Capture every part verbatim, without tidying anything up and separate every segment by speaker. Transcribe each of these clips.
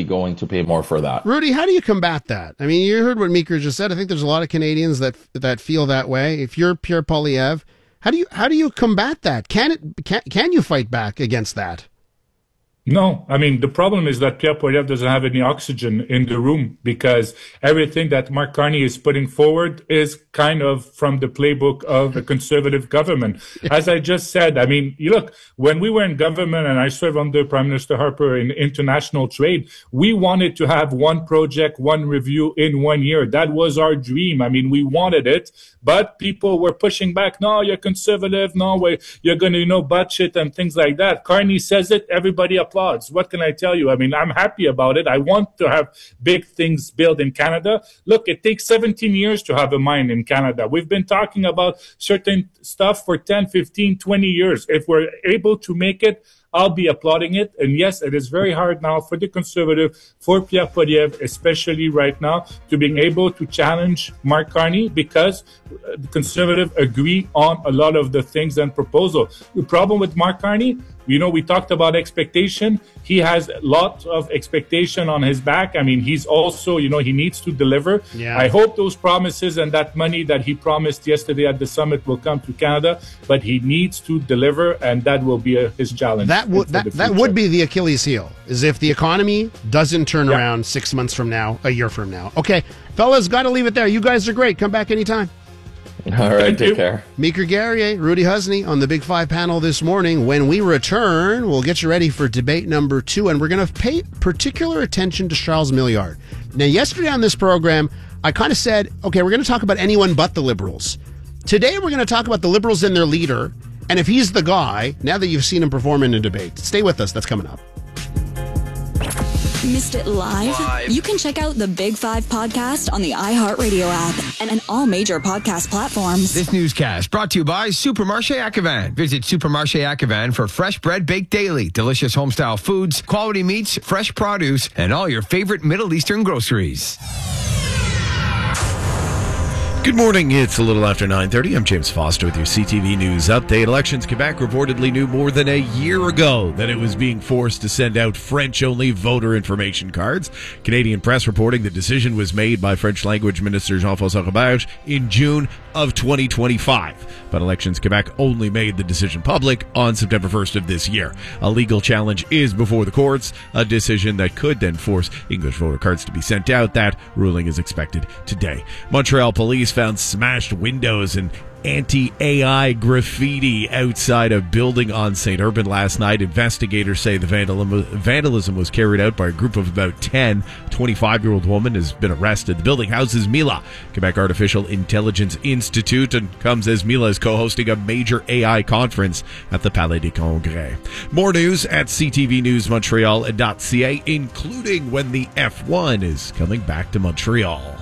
Speaker 1: absolutely going to pay more for that.
Speaker 2: Rudy, how do you combat that? I mean, you heard what Meeker just said. I think there's a lot of Canadians that that feel that way. If you're Pierre Poilievre, how do you how do you combat that? Can it can can you fight back against that?
Speaker 3: No, I mean, the problem is that Pierre Poilievre doesn't have any oxygen in the room because everything that Mark Carney is putting forward is kind of from the playbook of a conservative government. As I just said, I mean, you look, when we were in government and I served under Prime Minister Harper in international trade, we wanted to have one project, one review in one year. That was our dream. I mean, we wanted it, but people were pushing back. No, you're conservative. No, you're going to, you know, budget and things like that. Carney says it, everybody applauds. What can I tell you? I mean, I'm happy about it. I want to have big things built in Canada. Look, it takes seventeen years to have a mine in Canada. We've been talking about certain stuff for ten, fifteen, twenty years. If we're able to make it, I'll be applauding it. And yes, it is very hard now for the Conservative, for Pierre Poilievre, especially right now, to being able to challenge Mark Carney because the Conservative agree on a lot of the things and proposals. The problem with Mark Carney, you know, we talked about expectation. He has a lot of expectation on his back. I mean, he's also, you know, he needs to deliver.
Speaker 2: Yeah.
Speaker 3: I hope those promises and that money that he promised yesterday at the summit will come to Canada, but he needs to deliver, and that will be a, his challenge.
Speaker 2: That would that, that would be the Achilles heel, is if the economy doesn't turn
Speaker 3: yeah.
Speaker 2: around six months from now, a year from now. Okay, fellas, got to leave it there. You guys are great. Come back anytime.
Speaker 1: All right,
Speaker 3: Thank
Speaker 1: take
Speaker 3: you.
Speaker 1: care.
Speaker 2: Meeker Guerrier, Rudy Husney on the Big Five panel this morning. When we return, we'll get you ready for debate number two, and we're going to pay particular attention to Charles Milliard. Now, yesterday on this program, I kind of said, okay, we're going to talk about anyone but the Liberals. Today, we're going to talk about the Liberals and their leader, and if he's the guy, now that you've seen him perform in a debate. Stay with us. That's coming up.
Speaker 4: Missed it live?
Speaker 5: live?
Speaker 4: You can check out the Big Five podcast on the iHeartRadio app and, and all major podcast platforms.
Speaker 5: This newscast brought to you by Supermarché Ackevan. Visit Supermarché Ackevan for fresh bread baked daily, delicious homestyle foods, quality meats, fresh produce, and all your favorite Middle Eastern groceries.
Speaker 6: Good morning. It's a little after nine thirty. I'm James Foster with your C T V News update. Elections Quebec reportedly knew more than a year ago that it was being forced to send out French-only voter information cards. Canadian press reporting the decision was made by French language minister Jean-François Roberge in June of twenty twenty-five. But Elections Quebec only made the decision public on September first of this year. A legal challenge is before the courts, a decision that could then force English voter cards to be sent out. That ruling is expected today. Montreal police found smashed windows and anti-A I graffiti outside a building on Saint Urbain last night. Investigators say the vandalism was carried out by a group of about ten. A twenty-five-year-old woman has been arrested. The building houses Mila, Quebec Artificial Intelligence Institute, and comes as Mila is co-hosting a major A I conference at the Palais des Congrès. More news at c t v news montreal dot c a, including when the F one is coming back to Montreal.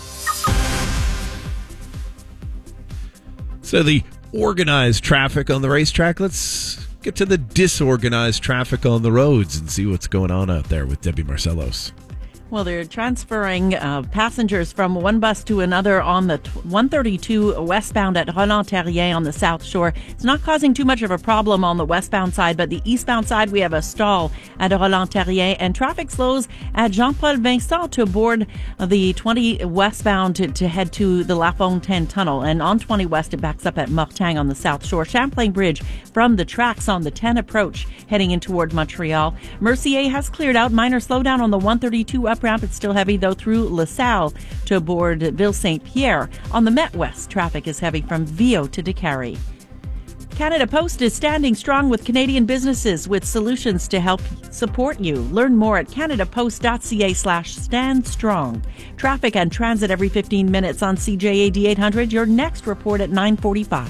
Speaker 6: So the organized traffic on the racetrack, let's get to the disorganized traffic on the roads and see what's going on out there with Debbie Marcellos.
Speaker 7: Well, they're transferring uh, passengers from one bus to another on the one thirty-two westbound at Roland-Terrier on the South Shore. It's not causing too much of a problem on the westbound side, but the eastbound side, we have a stall at Roland-Terrier, and traffic slows at Jean-Paul Vincent to board the twenty westbound to, to head to the La Fontaine Tunnel. And on twenty west, it backs up at Mortagne on the South Shore. Champlain Bridge from the tracks on the ten approach heading in toward Montreal. Mercier has cleared out. Minor slowdown on the one thirty-two up ramp. It's still heavy, though, through LaSalle to board Ville Saint-Pierre. On the Met West, traffic is heavy from Viau to Décarie. Canada Post is standing strong with Canadian businesses with solutions to help support you. Learn more at canadapost.ca slash stand strong. Traffic and transit every fifteen minutes on C J A D eight hundred. Your next report at nine forty-five.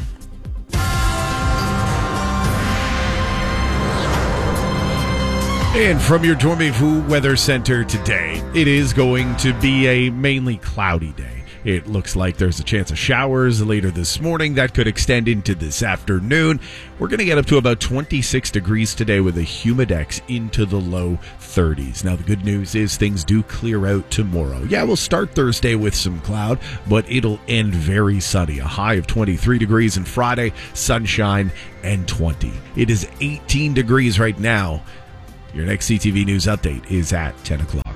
Speaker 6: And from your Dormez-vous Weather Center today, it is going to be a mainly cloudy day. It looks like there's a chance of showers later this morning. That could extend into this afternoon. We're going to get up to about twenty-six degrees today with a humidex into the low thirties. Now, the good news is things do clear out tomorrow. Yeah, we'll start Thursday with some cloud, but it'll end very sunny. A high of twenty-three degrees, and Friday, sunshine and twenty. It is eighteen degrees right now. Your next C T V News update is at ten o'clock.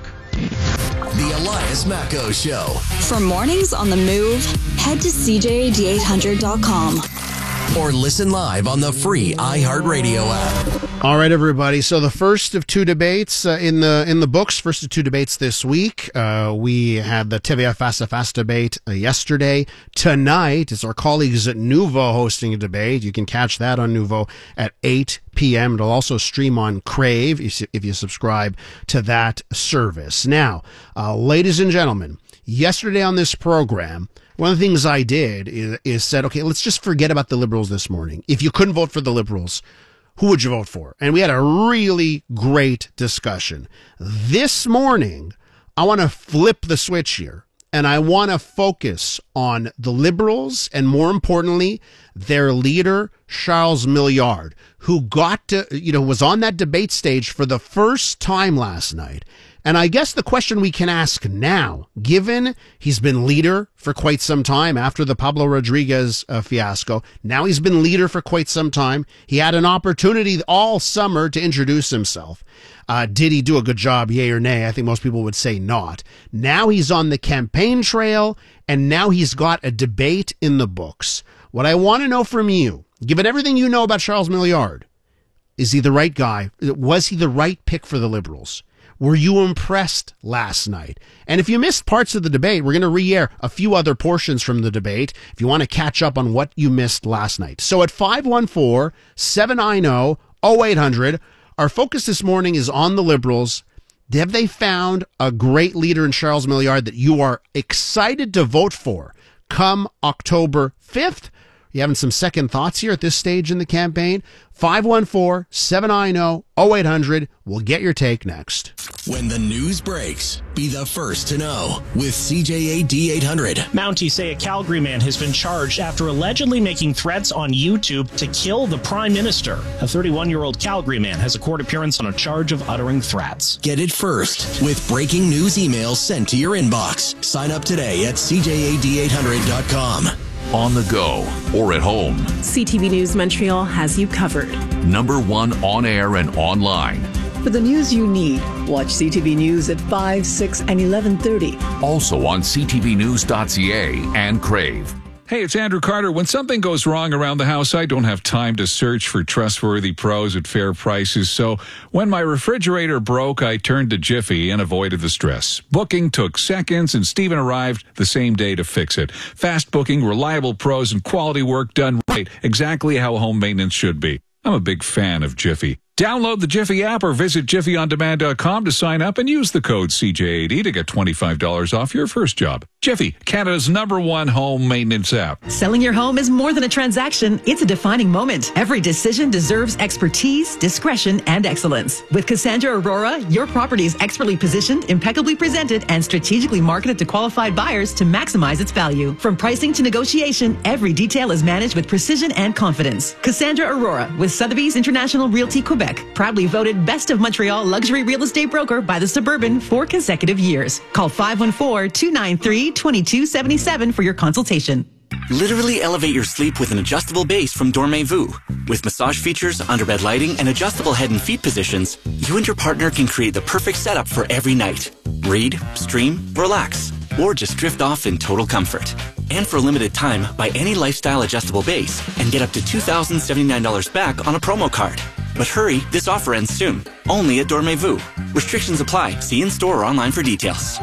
Speaker 8: Elias Macco Show.
Speaker 4: For mornings on the move, head to C J A D eight hundred dot com.
Speaker 8: Or listen live on the free iHeartRadio app.
Speaker 2: All right, everybody. So the first of two debates uh, in the in the books, first of two debates this week. Uh, we had the T V Fast Fast debate uh, yesterday. Tonight, it's our colleagues at Nuvo hosting a debate. You can catch that on Nuvo at eight p.m. It'll also stream on Crave if you, if you subscribe to that service. Now, uh, ladies and gentlemen, yesterday on this program, one of the things I did is, is said, okay, let's just forget about the Liberals this morning. If you couldn't vote for the Liberals, who would you vote for? And we had a really great discussion. This morning, I want to flip the switch here, and I want to focus on the Liberals and, more importantly, their leader, Charles Milliard, who got to, you know, was on that debate stage for the first time last night. And I guess the question we can ask now, given he's been leader for quite some time after the Pablo Rodriguez uh, fiasco, now he's been leader for quite some time. He had an opportunity all summer to introduce himself. Uh, did he do a good job, yay or nay? I think most people would say not. Now he's on the campaign trail, and now he's got a debate in the books. What I want to know from you, given everything you know about Charles Milliard, is he the right guy? Was he the right pick for the Liberals? Were you impressed last night? And if you missed parts of the debate, we're going to re-air a few other portions from the debate if you want to catch up on what you missed last night. So at five one four, seven nine zero, zero eight hundred, our focus this morning is on the Liberals. Have they found a great leader in Charles Milliard that you are excited to vote for come October fifth? You having some second thoughts here at this stage in the campaign? five one four, seven nine zero, zero eight hundred. We'll get your take next.
Speaker 8: When the news breaks, be the first to know with C J A D eight hundred.
Speaker 9: Mounties say a Calgary man has been charged after allegedly making threats on YouTube to kill the Prime Minister. A thirty-one-year-old Calgary man has a court appearance on a charge of uttering threats.
Speaker 8: Get it first with breaking news emails sent to your inbox. Sign up today at C J A D eight hundred dot com.
Speaker 10: On the go or at home,
Speaker 11: C T V News Montreal has you covered.
Speaker 10: Number one on air and online.
Speaker 11: For the news you need, watch C T V News at five, six, and eleven thirty.
Speaker 10: Also on c t v news dot c a and Crave.
Speaker 12: Hey, it's Andrew Carter. When something goes wrong around the house, I don't have time to search for trustworthy pros at fair prices. So when my refrigerator broke, I turned to Jiffy and avoided the stress. Booking took seconds, and Steven arrived the same day to fix it. Fast booking, reliable pros, and quality work done right. Exactly how home maintenance should be. I'm a big fan of Jiffy. Download the Jiffy app or visit jiffy on demand dot com to sign up and use the code C J A D to get twenty-five dollars off your first job. Jiffy, Canada's number one home maintenance app.
Speaker 13: Selling your home is more than a transaction. It's a defining moment. Every decision deserves expertise, discretion, and excellence. With Cassandra Aurora, your property is expertly positioned, impeccably presented, and strategically marketed to qualified buyers to maximize its value. From pricing to negotiation, every detail is managed with precision and confidence. Cassandra Aurora with Sotheby's International Realty Quebec. Proudly voted Best of Montreal Luxury Real Estate Broker by the Suburban for consecutive years. Call five one four, two nine three, two two seven seven for your consultation.
Speaker 14: Literally elevate your sleep with an adjustable base from Dormez-vous. With massage features, underbed lighting, and adjustable head and feet positions, you and your partner can create the perfect setup for every night. Read, stream, relax, or just drift off in total comfort. And for a limited time, buy any lifestyle adjustable base and get up to two thousand seventy-nine dollars back on a promo card. But hurry, this offer ends soon. Only at Dormez-vous. Restrictions apply. See in-store or online for details.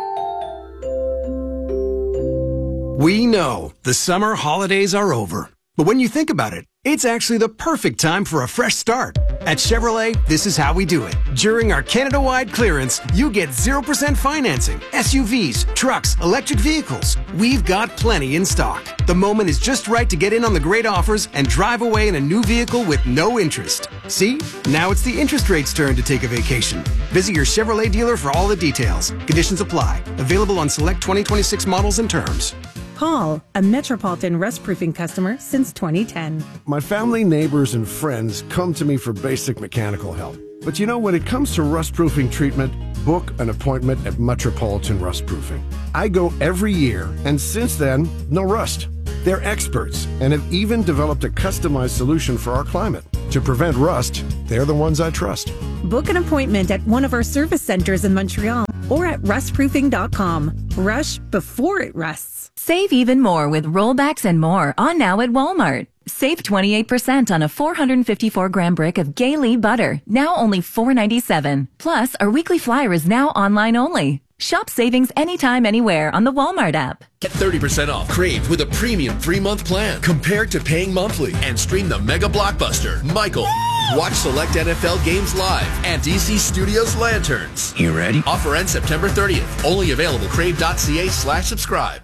Speaker 15: We know the summer holidays are over. But when you think about it, it's actually the perfect time for a fresh start. At Chevrolet, this is how we do it. During our Canada-wide clearance, you get zero percent financing, S U Vs, trucks, electric vehicles. We've got plenty in stock. The moment is just right to get in on the great offers and drive away in a new vehicle with no interest. See? Now it's the interest rate's turn to take a vacation. Visit your Chevrolet dealer for all the details. Conditions apply. Available on select twenty twenty-six models and terms.
Speaker 16: Paul, a Metropolitan rust-proofing customer since twenty ten.
Speaker 17: My family, neighbors, and friends come to me for basic mechanical help. But you know, when it comes to rust-proofing treatment, book an appointment at Metropolitan Rust-Proofing. I go every year, and since then, no rust. They're experts and have even developed a customized solution for our climate. To prevent rust, they're the ones I trust.
Speaker 16: Book an appointment at one of our service centers in Montreal. or at rustproofing dot com. Rush before it rusts.
Speaker 18: Save even more with rollbacks and more on now at Walmart. Save twenty-eight percent on a four hundred fifty-four gram brick of Gailey butter, now only four ninety-seven. Plus, our weekly flyer is now online only. Shop savings anytime, anywhere on the Walmart app.
Speaker 8: Get thirty percent off Crave with a premium three-month plan compared to paying monthly, and stream the mega blockbuster, Michael. Watch select N F L games live and D C Studios Lanterns.
Speaker 19: You ready?
Speaker 8: Offer ends September thirtieth. Only available crave.ca slash subscribe.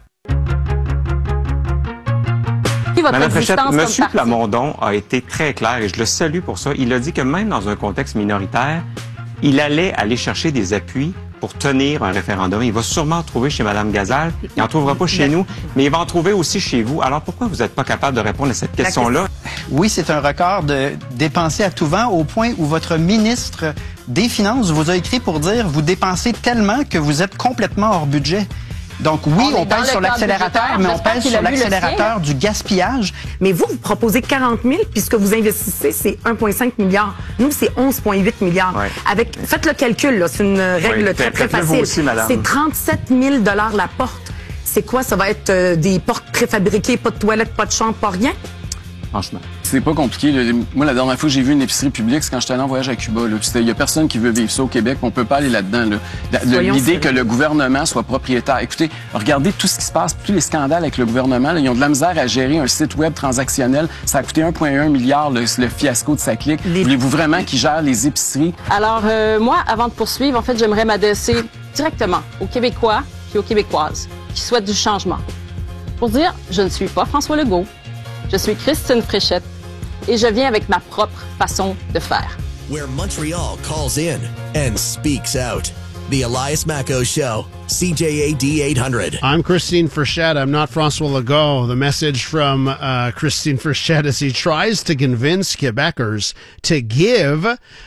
Speaker 20: Madame Fréchette, M. Plamondon a été très clair et je le salue pour ça. Il a dit que même dans un contexte minoritaire, il allait aller chercher des appuis pour tenir un référendum. Il va sûrement en trouver chez Mme Gazal. Il n'en trouvera pas chez nous, mais il va en trouver aussi chez vous. Alors pourquoi vous n'êtes pas capable de répondre à cette question-là?
Speaker 21: Oui, c'est un record de dépenser à tout vent au point où votre ministre des Finances vous a écrit pour dire vous dépensez tellement que vous êtes complètement hors budget. Donc oui, on, on pèse sur l'accélérateur, mais on pèse sur l'accélérateur du gaspillage.
Speaker 22: Mais vous, vous proposez quarante mille, puis ce que vous investissez, c'est un virgule cinq milliard. Nous, c'est onze virgule huit milliards. Ouais. Avec, faites le calcul, là, c'est une règle oui, très, très facile. C'est trente-sept mille dollars la porte. C'est quoi? Ça va être euh, des portes préfabriquées, pas de toilette, pas de chambre, pas rien?
Speaker 23: Franchement. C'est pas compliqué. Moi, la dernière fois que j'ai vu une épicerie publique, c'est quand j'étais allé en voyage à Cuba. Il y a personne qui veut vivre ça au Québec. On peut pas aller là-dedans. Là. L'idée que le gouvernement soit propriétaire. Écoutez, regardez tout ce qui se passe, tous les scandales avec le gouvernement. Là, ils ont de la misère à gérer un site web transactionnel. Ça a coûté un virgule un milliard, le, le fiasco de Saclic. Les... Voulez-vous vraiment qu'ils gèrent les épiceries?
Speaker 24: Alors, euh, moi, avant de poursuivre, en fait, j'aimerais m'adresser directement aux Québécois et aux Québécoises qui souhaitent du changement. Pour dire, je ne suis pas François Legault. Je suis Christine Fréchette et je viens avec ma propre façon de faire.
Speaker 8: Where Montreal calls in and speaks out. The Elias Macco Show, C J A D eight hundred.
Speaker 2: I'm Christine Fréchette. I'm not François Legault. The message from uh, Christine Fréchette as he tries to convince Quebecers to give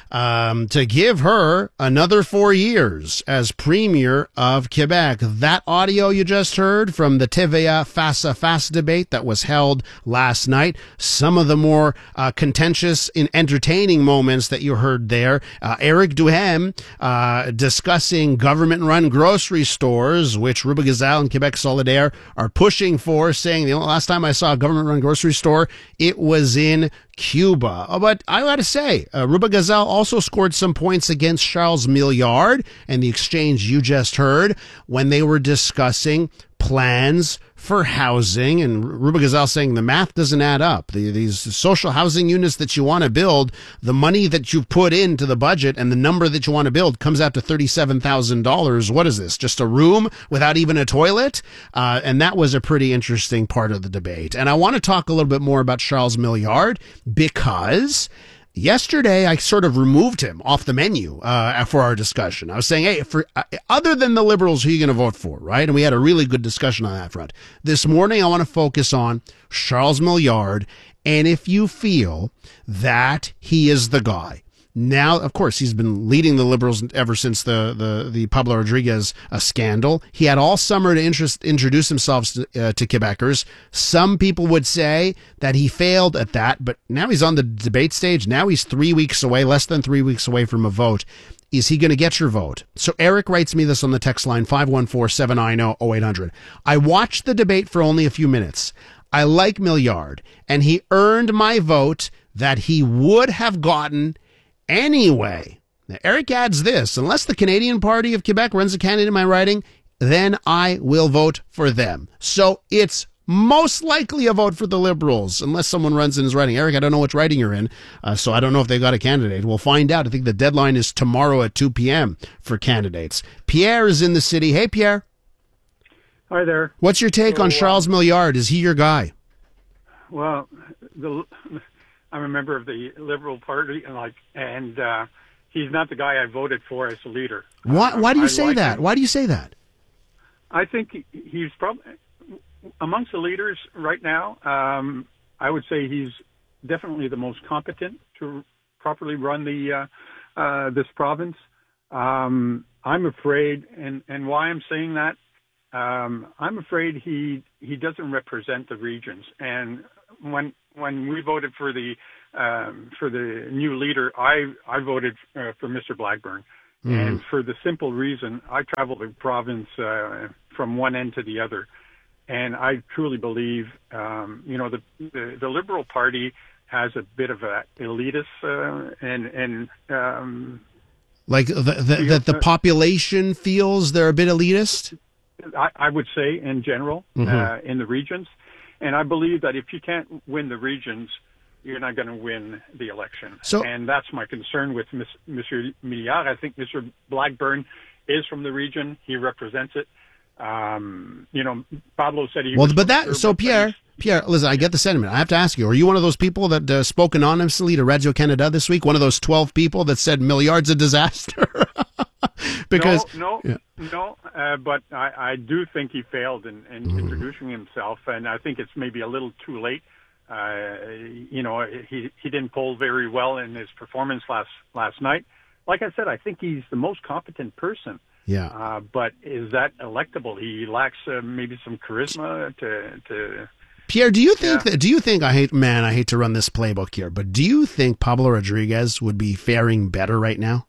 Speaker 2: um, to give her another four years as Premier of Quebec. That audio you just heard from the T V A Face à Face debate that was held last night. Some of the more uh, contentious and entertaining moments that you heard there. Uh, Eric Duhem uh, discussing government-run grocery stores, which Ruba Gazal and Quebec Solidaire are pushing for, saying the last time I saw a government-run grocery store, it was in Cuba. Oh, but I got to say, uh, Ruba Gazal also scored some points against Charles Milliard and the exchange you just heard when they were discussing plans for housing, and Ruba Gazal saying the math doesn't add up. The, these social housing units that you want to build, the money that you put into the budget and the number that you want to build comes out to thirty-seven thousand dollars. What is this? Just a room without even a toilet? Uh, and that was a pretty interesting part of the debate. And I want to talk a little bit more about Charles Milliard because yesterday, I sort of removed him off the menu uh, for our discussion. I was saying, hey, for uh, other than the Liberals, who are you going to vote for, right? And we had a really good discussion on that front. This morning, I want to focus on Charles Milliard, and if you feel that he is the guy. Now, of course, he's been leading the Liberals ever since the, the, the Pablo Rodriguez uh, scandal. He had all summer to interest, introduce himself to, uh, to Quebecers. Some people would say that he failed at that, but now he's on the debate stage. Now he's three weeks away, less than three weeks away from a vote. Is he going to get your vote? So Eric writes me this on the text line, five one four, seven nine zero, zero eight hundred. I watched the debate for only a few minutes. I like Milliard, and he earned my vote that he would have gotten anyway. Now, Eric adds this, unless the Canadian Party of Quebec runs a candidate in my riding, then I will vote for them. So it's most likely a vote for the Liberals, unless someone runs in his riding. Eric, I don't know which riding you're in, uh, so I don't know if they've got a candidate. We'll find out. I think the deadline is tomorrow at two p.m. for candidates. Pierre is in the city. Hey, Pierre.
Speaker 25: Hi there.
Speaker 2: What's your take so, on Charles uh, Milliard? Is he your guy?
Speaker 25: Well, the... I'm a member of the Liberal Party, and like, and uh, he's not the guy I voted for as a leader.
Speaker 2: Why? Why do you
Speaker 25: I
Speaker 2: say
Speaker 25: like
Speaker 2: that?
Speaker 25: him.
Speaker 2: Why do you say that?
Speaker 25: I think he's probably amongst the leaders right now. Um, I would say he's definitely the most competent to properly run the uh, uh, this province. Um, I'm afraid, and and why I'm saying that, um, I'm afraid he he doesn't represent the regions. And when when we voted for the um, for the new leader, I I voted uh, for Mister Blackburn, Mm. And for the simple reason, I travel the province uh, from one end to the other. And I truly believe, um, you know, the, the the Liberal Party has a bit of a elitist uh, and and um,
Speaker 2: like the, the, that the population feels they're a bit elitist.
Speaker 25: I, I would say in general mm-hmm. uh, in the regions, and I believe that if you can't win the regions, you're not going to win the election.
Speaker 2: So,
Speaker 25: and that's my concern with Mister Milliard. I think Mister Blackburn is from the region; he represents it. Um, you know, Pablo said he
Speaker 2: well,
Speaker 25: was
Speaker 2: but that so Pierre, Pierre, listen, I get the sentiment. I have to ask you: are you one of those people that uh, spoke anonymously to Radio Canada this week? One of those twelve people that said Milliard's a disaster? Because
Speaker 25: no, no,
Speaker 2: yeah.
Speaker 25: no. Uh, but I, I do think he failed in, in mm. introducing himself, and I think it's maybe a little too late. Uh, you know, he he didn't poll very well in his performance last last night. Like I said, I think he's the most competent person.
Speaker 2: Yeah.
Speaker 25: Uh, but is that electable? He lacks uh, maybe some charisma to, to.
Speaker 2: Pierre, do you think
Speaker 25: yeah.
Speaker 2: that? Do you think I hate? Man, I hate to run this playbook here, but do you think Pablo Rodriguez would be faring better right now?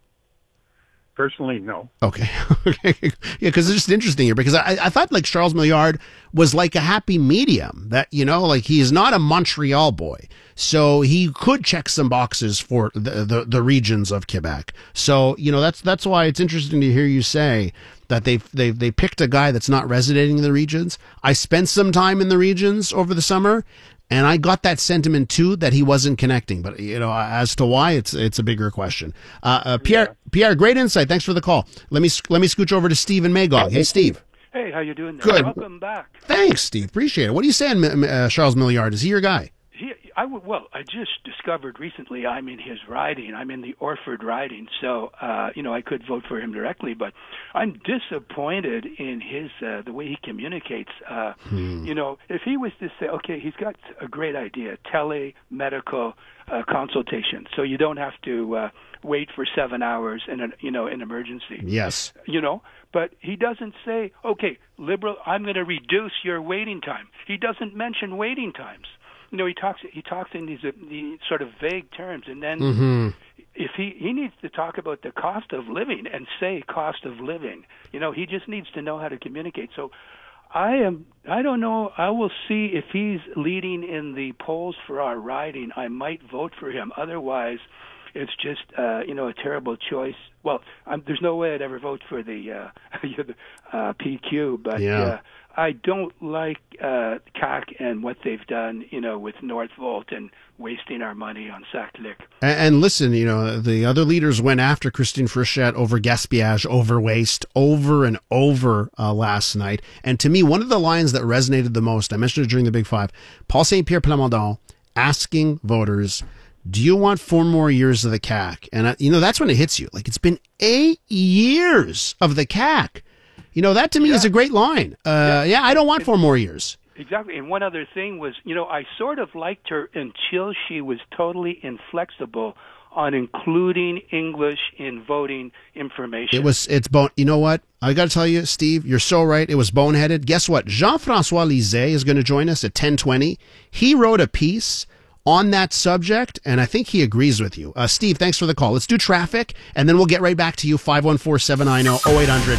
Speaker 25: Personally, no.
Speaker 2: Okay. yeah, because it's just interesting here because I, I thought like Charles Milliard was like a happy medium that, you know, like he's not a Montreal boy. So he could check some boxes for the, the, the regions of Quebec. So, you know, that's that's why it's interesting to hear you say that they they they picked a guy that's not resonating in the regions. I spent some time in the regions over the summer. And I got that sentiment too that he wasn't connecting, but you know, as to why, it's it's a bigger question. Uh, uh, Pierre, yeah. Pierre, great insight. Thanks for the call. Let me let me scooch over to Steve in Magog. Hey, Steve.
Speaker 1: Hey, how you doing? There?
Speaker 2: Good.
Speaker 1: Welcome back.
Speaker 2: Thanks, Steve. Appreciate it. What are you saying, uh, Charles Milliard? Is he your guy?
Speaker 1: He, I would, well, I just discovered recently I'm in his riding. I'm in the Orford riding, so uh, you know I could vote for him directly, but I'm disappointed in his uh, the way he communicates. Uh, hmm. You know, if he was to say, okay, he's got a great idea, telemedical uh, consultation, so you don't have to uh, wait for seven hours in an you know an emergency.
Speaker 2: Yes.
Speaker 1: You know. But he doesn't say, okay, Liberal, I'm going to reduce your waiting time. He doesn't mention waiting times. You know, he talks he talks in these, uh, these sort of vague terms, and then
Speaker 2: mm-hmm.
Speaker 1: if he he needs to talk about the cost of living and say cost of living, you know, he just needs to know how to communicate. So I am I don't know. I will see if he's leading in the polls for our riding. I might vote for him. Otherwise, it's just uh, you know a terrible choice. Well, I'm, there's no way I'd ever vote for the uh, uh, P Q, but.
Speaker 2: Yeah.
Speaker 1: Uh, I don't like uh, C A Q and what they've done, you know, with Northvolt and wasting our money on Sacklick.
Speaker 2: And, and listen, you know, the other leaders went after Christine Frichette over gaspillage, over waste, over and over uh, last night. And to me, one of the lines that resonated the most, I mentioned it during the Big Five, Paul Saint Pierre Plamondon asking voters, do you want four more years of the C A Q? And, uh, you know, that's when it hits you. Like, it's been eight years of the C A Q. You know, that to me yeah. is a great line. Uh, yeah. yeah, I don't want four more years.
Speaker 1: Exactly. And one other thing was, you know, I sort of liked her until she was totally inflexible on including English in voting information.
Speaker 2: It was, it's bone. You know what? I got to tell you, Steve, you're so right. It was boneheaded. Guess what? Jean-François Lisée is going to join us at ten twenty. He wrote a piece on that subject, and I think he agrees with you. Uh, Steve, thanks for the call. Let's do traffic, and then we'll get right back to you. five one four, seven nine zero, zero eight hundred.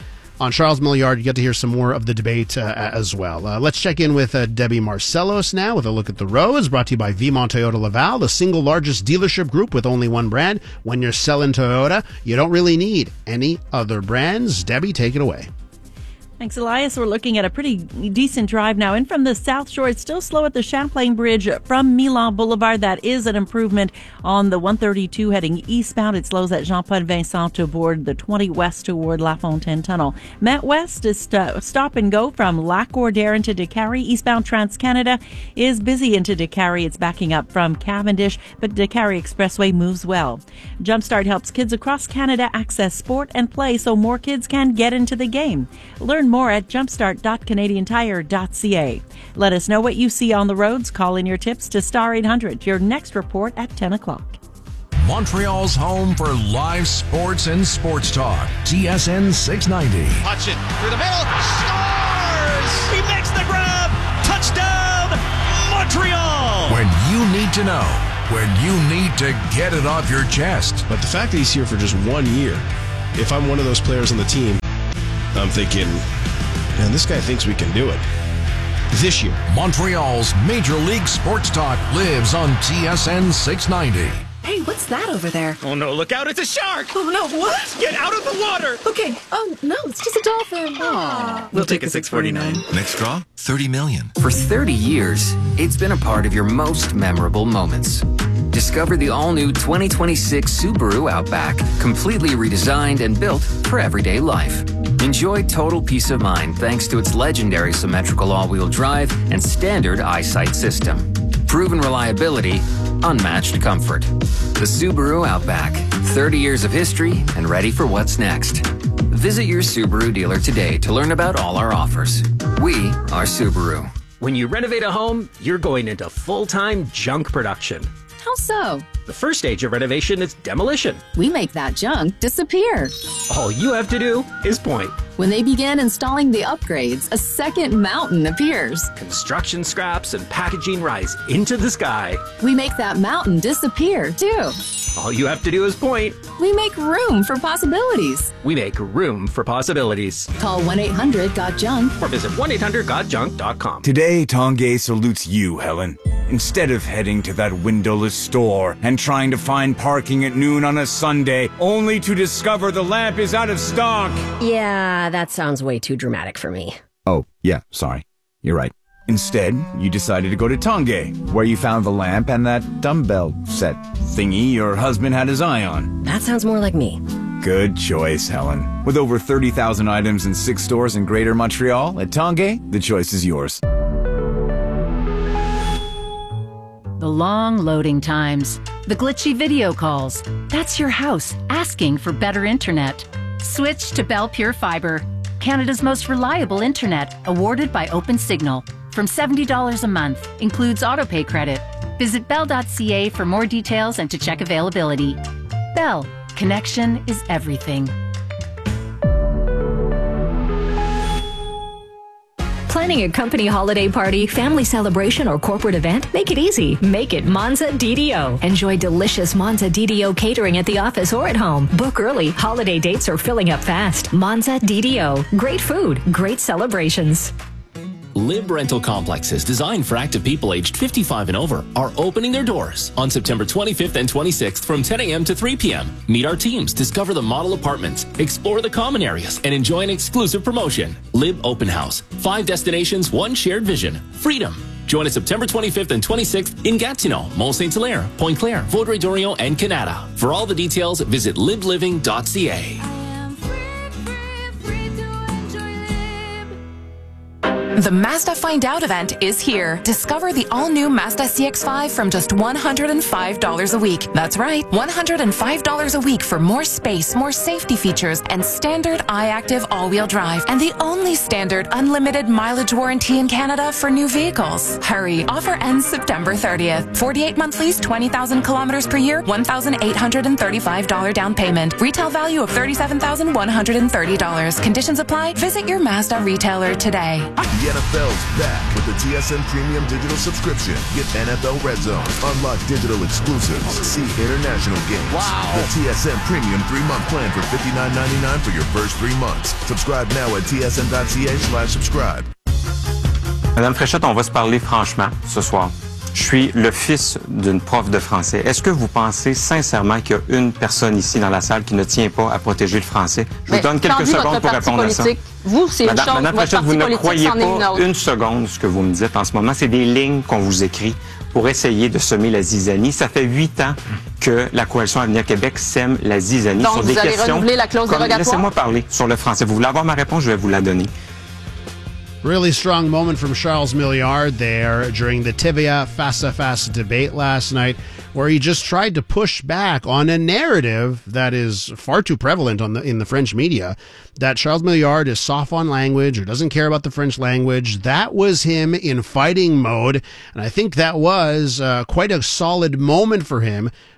Speaker 2: On Charles Milliard, you get to hear some more of the debate uh, as well. Uh, let's check in with uh, Debbie Marcellos now with a look at the roads, brought to you by Vimont Toyota Laval, the single largest dealership group with only one brand. When you're selling Toyota, you don't really need any other brands. Debbie, take it away.
Speaker 3: Thanks, Elias. We're looking at a pretty decent drive now. In from the South Shore, it's still slow at the Champlain Bridge from Milan Boulevard. That is an improvement on the one thirty-two heading eastbound. It slows at Jean-Paul Vincent toward the twenty west toward La Fontaine Tunnel. Met West is st- stop and go from Lac-Cordaire into Décarie. Eastbound Trans-Canada is busy into Décarie. It's backing up from Cavendish, but Décarie Expressway moves well. Jumpstart helps kids across Canada access sport and play so more kids can get into the game. Learn more at jumpstart dot canadian tire dot c a. Let us know what you see on the roads. Call in your tips to Star eight hundred. Your next report at ten o'clock.
Speaker 5: Montreal's home for live sports and sports talk. T S N six ninety.
Speaker 7: Hutchin through the middle. Scores! He makes the grab. Touchdown, Montreal!
Speaker 5: When you need to know. when you need to get it off your chest.
Speaker 4: But the fact that he's here for just one year, if I'm one of those players on the team, I'm thinking, man, this guy thinks we can do it. This year.
Speaker 5: Montreal's Major League Sports Talk lives on T S N six ninety.
Speaker 6: Hey, what's that over there?
Speaker 9: Oh no, look out, it's a shark!
Speaker 6: Oh no, what?
Speaker 9: Get out of the water!
Speaker 6: Okay, oh no, it's just a dolphin.
Speaker 9: Aww. We'll take a six forty-nine.
Speaker 5: Next draw, thirty million.
Speaker 11: For thirty years, it's been a part of your most memorable moments. Discover the all-new twenty twenty-six Subaru Outback, completely redesigned and built for everyday life. Enjoy total peace of mind thanks to its legendary symmetrical all-wheel drive and standard eyesight system. Proven reliability, unmatched comfort. The Subaru Outback, thirty years of history and ready for what's next. Visit your Subaru dealer today to learn about all our offers. We are Subaru.
Speaker 9: When you renovate a home, you're going into full-time junk production.
Speaker 19: How so?
Speaker 9: The first stage of renovation is demolition.
Speaker 19: We make that junk disappear.
Speaker 9: All you have to do is point.
Speaker 19: When they begin installing the upgrades, a second mountain appears.
Speaker 9: Construction scraps and packaging rise into the sky.
Speaker 19: We make that mountain disappear, too.
Speaker 9: All you have to do is point.
Speaker 19: We make room for possibilities.
Speaker 9: We make room for possibilities.
Speaker 19: Call one eight hundred got junk
Speaker 9: or visit one eight hundred got junk dot com.
Speaker 26: Today, Tanguay salutes you, Helen. Instead of heading to that windowless store and trying to find parking at noon on a Sunday, only to discover the lamp is out of stock.
Speaker 27: Yeah, that sounds way too dramatic for me.
Speaker 26: Oh, yeah, sorry. You're right. Instead, you decided to go to Tanguay, where you found the lamp and that dumbbell set thingy your husband had his eye on.
Speaker 27: That sounds more like me.
Speaker 26: Good choice, Helen. With over thirty thousand items in six stores in Greater Montreal, at Tanguay, the choice is yours.
Speaker 28: The long loading times, the glitchy video calls. That's your house asking for better internet. Switch to Bell Pure Fiber, Canada's most reliable internet, awarded by OpenSignal. From seventy dollars a month, includes autopay credit. Visit bell dot c a for more details and to check availability. Bell, connection is everything.
Speaker 29: Planning a company holiday party, family celebration, or corporate event? Make it easy. Make it Monza D D O. Enjoy delicious Monza D D O catering at the office or at home. Book early. Holiday dates are filling up fast. Monza D D O. Great food, great celebrations.
Speaker 30: Lib Rental Complexes, designed for active people aged fifty-five and over, are opening their doors on September twenty-fifth and twenty-sixth from ten a.m. to three p.m. Meet our teams, discover the model apartments, explore the common areas, and enjoy an exclusive promotion. Lib Open House. Five destinations, one shared vision. Freedom. Join us September twenty-fifth and twenty-sixth in Gatineau, Mont Saint Hilaire, Pointe Claire, Vaudreuil-Dorion, and Canada. For all the details, visit lib living dot c a.
Speaker 31: The Mazda Find Out event is here. Discover the all-new Mazda C X five from just one hundred five dollars a week. That's right, one hundred five dollars a week for more space, more safety features, and standard iActive all-wheel drive. And the only standard unlimited mileage warranty in Canada for new vehicles. Hurry, offer ends September thirtieth. forty-eight month lease, twenty thousand kilometers per year, one thousand eight hundred thirty-five dollars down payment. Retail value of thirty-seven thousand one hundred thirty dollars. Conditions apply. Visit your Mazda retailer today.
Speaker 32: The N F L's back with the T S N Premium Digital Subscription. Get N F L Red Zone, unlock digital exclusives, see international games.
Speaker 33: Wow.
Speaker 32: The T S N Premium three-month plan for fifty-nine ninety-nine for your first three months. Subscribe now at T S N dot C A slash subscribe.
Speaker 20: Madame Fréchette, on va se parler franchement ce soir. Je suis le fils d'une prof de français. Est-ce que vous pensez sincèrement qu'il y a une personne ici dans la salle qui ne tient pas à protéger le français? Je vous donne quelques secondes pour répondre à ça.
Speaker 24: Vous, c'est une chose,
Speaker 20: Madame Fréchette, vous ne croyez pas une seconde ce que vous me dites en ce moment. C'est des lignes qu'on vous écrit pour essayer de semer la zizanie. Ça fait huit ans que la Coalition Avenir Québec sème la zizanie
Speaker 24: Donc,
Speaker 20: sur
Speaker 24: vous
Speaker 20: des
Speaker 24: allez
Speaker 20: questions.
Speaker 24: renouveler la clause dérogatoire?
Speaker 20: Laissez-moi parler sur le français. Vous voulez avoir ma réponse? Je vais vous la donner.
Speaker 2: Really strong moment from Charles Milliard there during the Tibia Face-à-Face debate last night, where he just tried to push back on a narrative that is far too prevalent on the in the French media, that Charles Milliard is soft on language or doesn't care about the French language. That was him in fighting mode, and I think that was uh, quite a solid moment for him,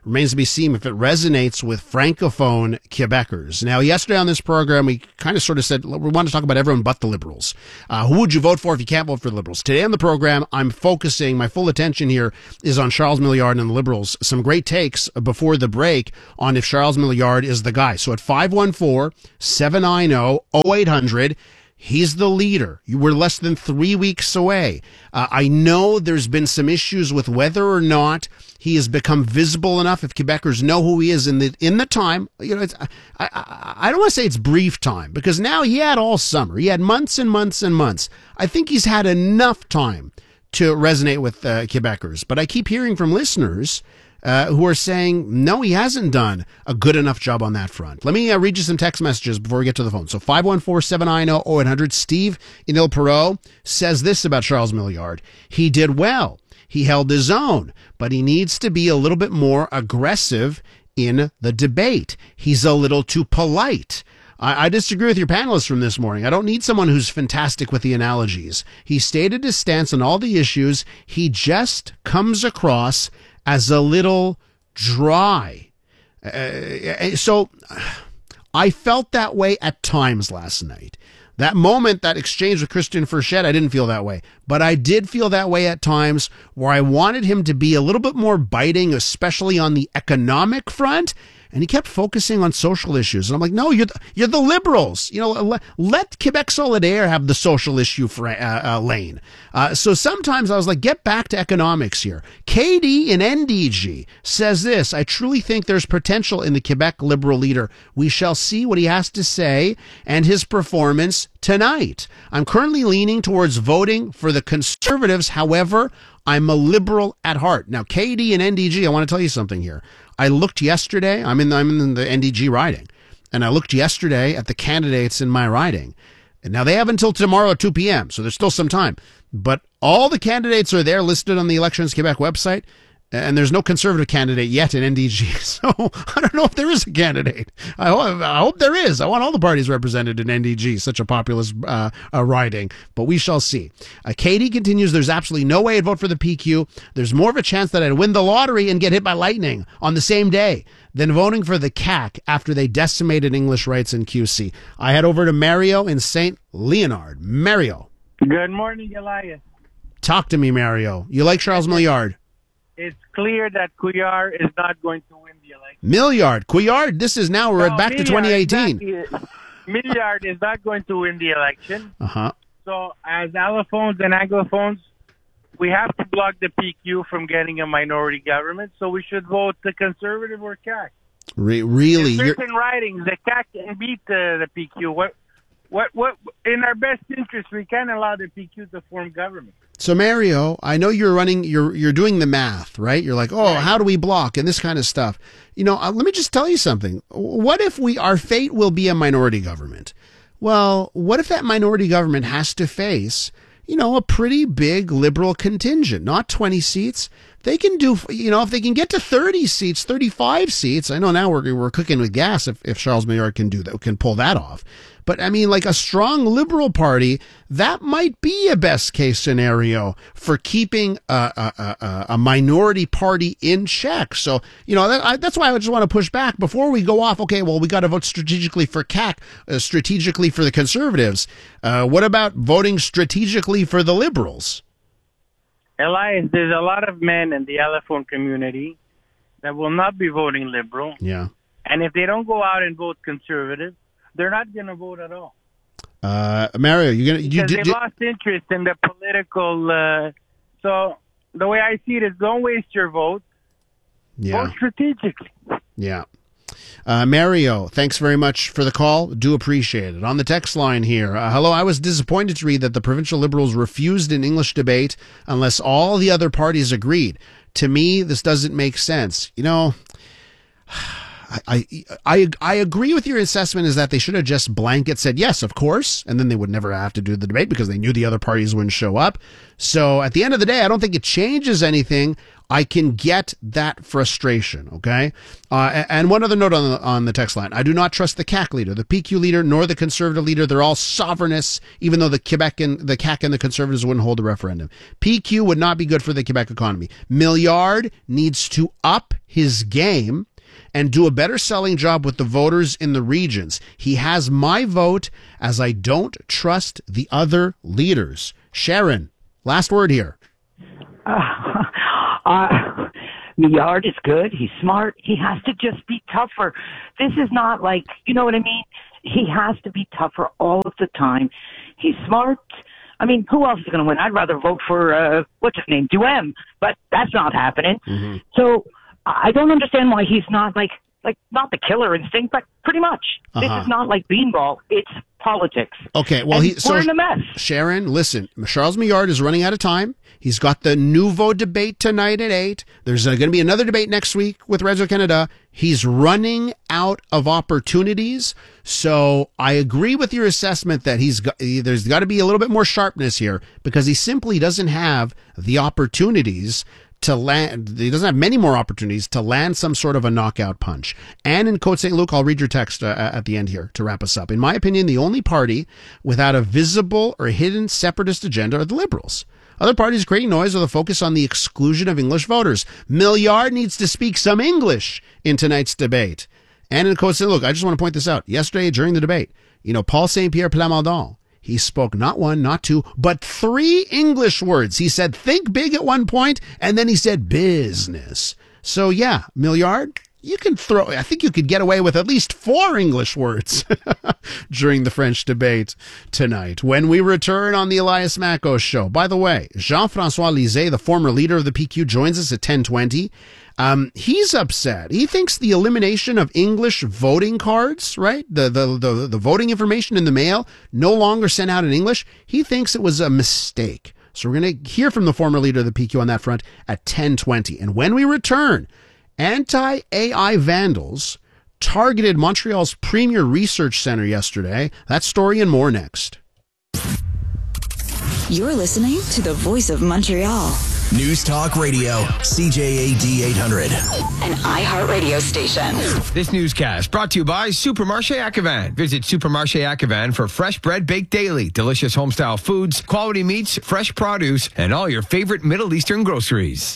Speaker 2: Remains to be seen if it resonates with Francophone Quebecers. Now, yesterday on this program, we kind of sort of said we want to talk about everyone but the Liberals. Uh, who would you vote for if you can't vote for the Liberals? Today on the program, I'm focusing, my full attention here is on Charles Milliard and the Liberals. Some great takes before the break on if Charles Milliard is the guy. So at five one four, seven nine zero, zero eight hundred, he's the leader. You were less than three weeks away. Uh, I know there's been some issues with whether or not he has become visible enough. If Quebecers know who he is in the in the time, you know, it's, I, I, I don't want to say it's brief time, because now he had all summer. He had months and months and months. I think he's had enough time to resonate with uh, Quebecers. But I keep hearing from listeners Uh, who are saying, no, he hasn't done a good enough job on that front. Let me uh, read you some text messages before we get to the phone. So five one four, seven nine zero, zero eight hundred. Steve in Il Perot says this about Charles Milliard. He did well. He held his own, but he needs to be a little bit more aggressive in the debate. He's a little too polite. I, I disagree with your panelists from this morning. I don't need someone who's fantastic with the analogies. He stated his stance on all the issues. He just comes across as a little dry. Uh, so I felt that way at times last night. That moment, that exchange with Christian Frechette, I didn't feel that way. But I did feel that way at times where I wanted him to be a little bit more biting, especially on the economic front. And he kept focusing on social issues. And I'm like, no, you're the, you're the Liberals. You know, let, let Quebec Solidaire have the social issue for, uh, uh, lane. Uh, so sometimes I was like, get back to economics here. Katie in N D G says this: I truly think there's potential in the Quebec Liberal leader. We shall see what he has to say and his performance tonight. I'm currently leaning towards voting for the Conservatives. However, I'm a Liberal at heart. Now, Katie in N D G, I want to tell you something here. I looked yesterday, I'm in, I'm in the N D G riding, and I looked yesterday at the candidates in my riding. And now they have until tomorrow at two p.m., so there's still some time. But all the candidates are there listed on the Elections Quebec website, and there's no Conservative candidate yet in N D G. So I don't know if there is a candidate. I hope, I hope there is. I want all the parties represented in N D G, such a populous uh, uh, riding. But we shall see. Uh, Katie continues, there's absolutely no way I'd vote for the P Q. There's more of a chance that I'd win the lottery and get hit by lightning on the same day than voting for the C A Q after they decimated English rights in Q C. I head over to Mario in Saint Leonard. Mario.
Speaker 8: Good morning, Elias.
Speaker 2: Talk to me, Mario. You like Charles Milliard?
Speaker 8: It's clear that Couillard is not going to win the election.
Speaker 2: Milliard, Couillard, this is now, we're
Speaker 8: no,
Speaker 2: back
Speaker 8: Milliard,
Speaker 2: to twenty eighteen.
Speaker 8: Exactly. Milliard is not going to win the election.
Speaker 2: Uh-huh.
Speaker 8: So as allophones and anglophones, we have to block the P Q from getting a minority government, so we should vote the Conservative or C A Q.
Speaker 2: Re- really?
Speaker 8: In certain writings, the C A Q can beat the, the P Q. What, what, what? In our best interest, we can't allow the P Q to form government.
Speaker 2: So Mario, I know you're running, you're you're doing the math, right? You're like, oh, how do we block and this kind of stuff. You know, uh, let me just tell you something. What if we, our fate will be a minority government? Well, what if that minority government has to face, you know, a pretty big Liberal contingent, not twenty seats. They can do, you know, if they can get to thirty seats, thirty-five seats. I know now we're we're cooking with gas if, if Charles Milliard can do that, can pull that off. But I mean, like a strong Liberal Party, that might be a best case scenario for keeping a, a, a, a minority party in check. So, you know, that, I, that's why I just want to push back before we go off. Okay, well, we got to vote strategically for C A C, uh, strategically for the Conservatives. Uh, what about voting strategically for the Liberals?
Speaker 8: Elias, there's a lot of men in the allophone community that will not be voting Liberal.
Speaker 2: Yeah.
Speaker 8: And if they don't go out and vote Conservative, they're not going to vote at all.
Speaker 2: Uh, Mario, you're gonna you
Speaker 8: because
Speaker 2: did,
Speaker 8: they've
Speaker 2: did,
Speaker 8: lost interest in the political. Uh, so the way I see it is, don't waste your vote.
Speaker 2: Yeah.
Speaker 8: Vote strategically.
Speaker 2: Yeah. Uh, Mario, thanks very much for the call. Do appreciate it. On the text line here, uh, hello, I was disappointed to read that the provincial Liberals refused an English debate unless all the other parties agreed. To me, this doesn't make sense. You know, I, I I agree with your assessment is that they should have just blanket said, yes, of course, and then they would never have to do the debate because they knew the other parties wouldn't show up. So at the end of the day, I don't think it changes anything. I can get that frustration, okay? Uh, and one other note on the, on the text line. I do not trust the C A C leader, the P Q leader, nor the Conservative leader. They're all sovereignists, even though the Quebec and the C A C and the Conservatives wouldn't hold a referendum. P Q would not be good for the Quebec economy. Milliard needs to up his game and do a better selling job with the voters in the regions. He has my vote, as I don't trust the other leaders. Sharon, last word here.
Speaker 10: Uh, uh, Millard is good. He's smart. He has to just be tougher. This is not like, you know what I mean? He has to be tougher all of the time. He's smart. I mean, who else is going to win? I'd rather vote for, uh, what's his name, Duhem, but that's not happening. Mm-hmm. So I don't understand why he's not like, like not the killer instinct, but pretty much. Uh-huh. This is not like beanball. It's politics.
Speaker 2: Okay, well,
Speaker 10: and
Speaker 2: he, so
Speaker 10: we're in a mess.
Speaker 2: Sharon, listen, Charles Millard is running out of time. He's got the Nouveau debate tonight at eight. There's uh, going to be another debate next week with Radio Canada. He's running out of opportunities. So I agree with your assessment that he's got, there's got to be a little bit more sharpness here because he simply doesn't have the opportunities to land. He doesn't have many more opportunities to land some sort of a knockout punch. And in Côte Saint Luc, I'll read your text uh, at the end here to wrap us up. In my opinion, the only party without a visible or hidden separatist agenda are the Liberals. Other parties creating noise with a focus on the exclusion of English voters. Milliard needs to speak some English in tonight's debate. And in Côte Saint Luc, I just want to point this out. Yesterday during the debate, you know, Paul Saint-Pierre Plamondon, he spoke not one, not two, but three English words. He said, think big at one point, and then he said business. So yeah, Milliard, you can throw, I think you could get away with at least four English words during the French debate tonight. When we return on the Elias Makos Show. By the way, Jean-François Lisée, the former leader of the P Q, joins us at ten twenty. Um, he's upset. He thinks the elimination of English voting cards, right? The, the, the, the voting information in the mail no longer sent out in English. He thinks it was a mistake. So we're going to hear from the former leader of the P Q on that front at ten twenty. And when we return, anti-A I vandals targeted Montreal's Premier Research Center yesterday. That story and more next.
Speaker 12: You're listening to the Voice of Montreal.
Speaker 5: News Talk Radio, C J A D eight hundred.
Speaker 12: An iHeartRadio station.
Speaker 13: This newscast brought to you by Supermarché Ackevan. Visit Supermarché Ackevan for fresh bread baked daily, delicious homestyle foods, quality meats, fresh produce, and all your favorite Middle Eastern groceries.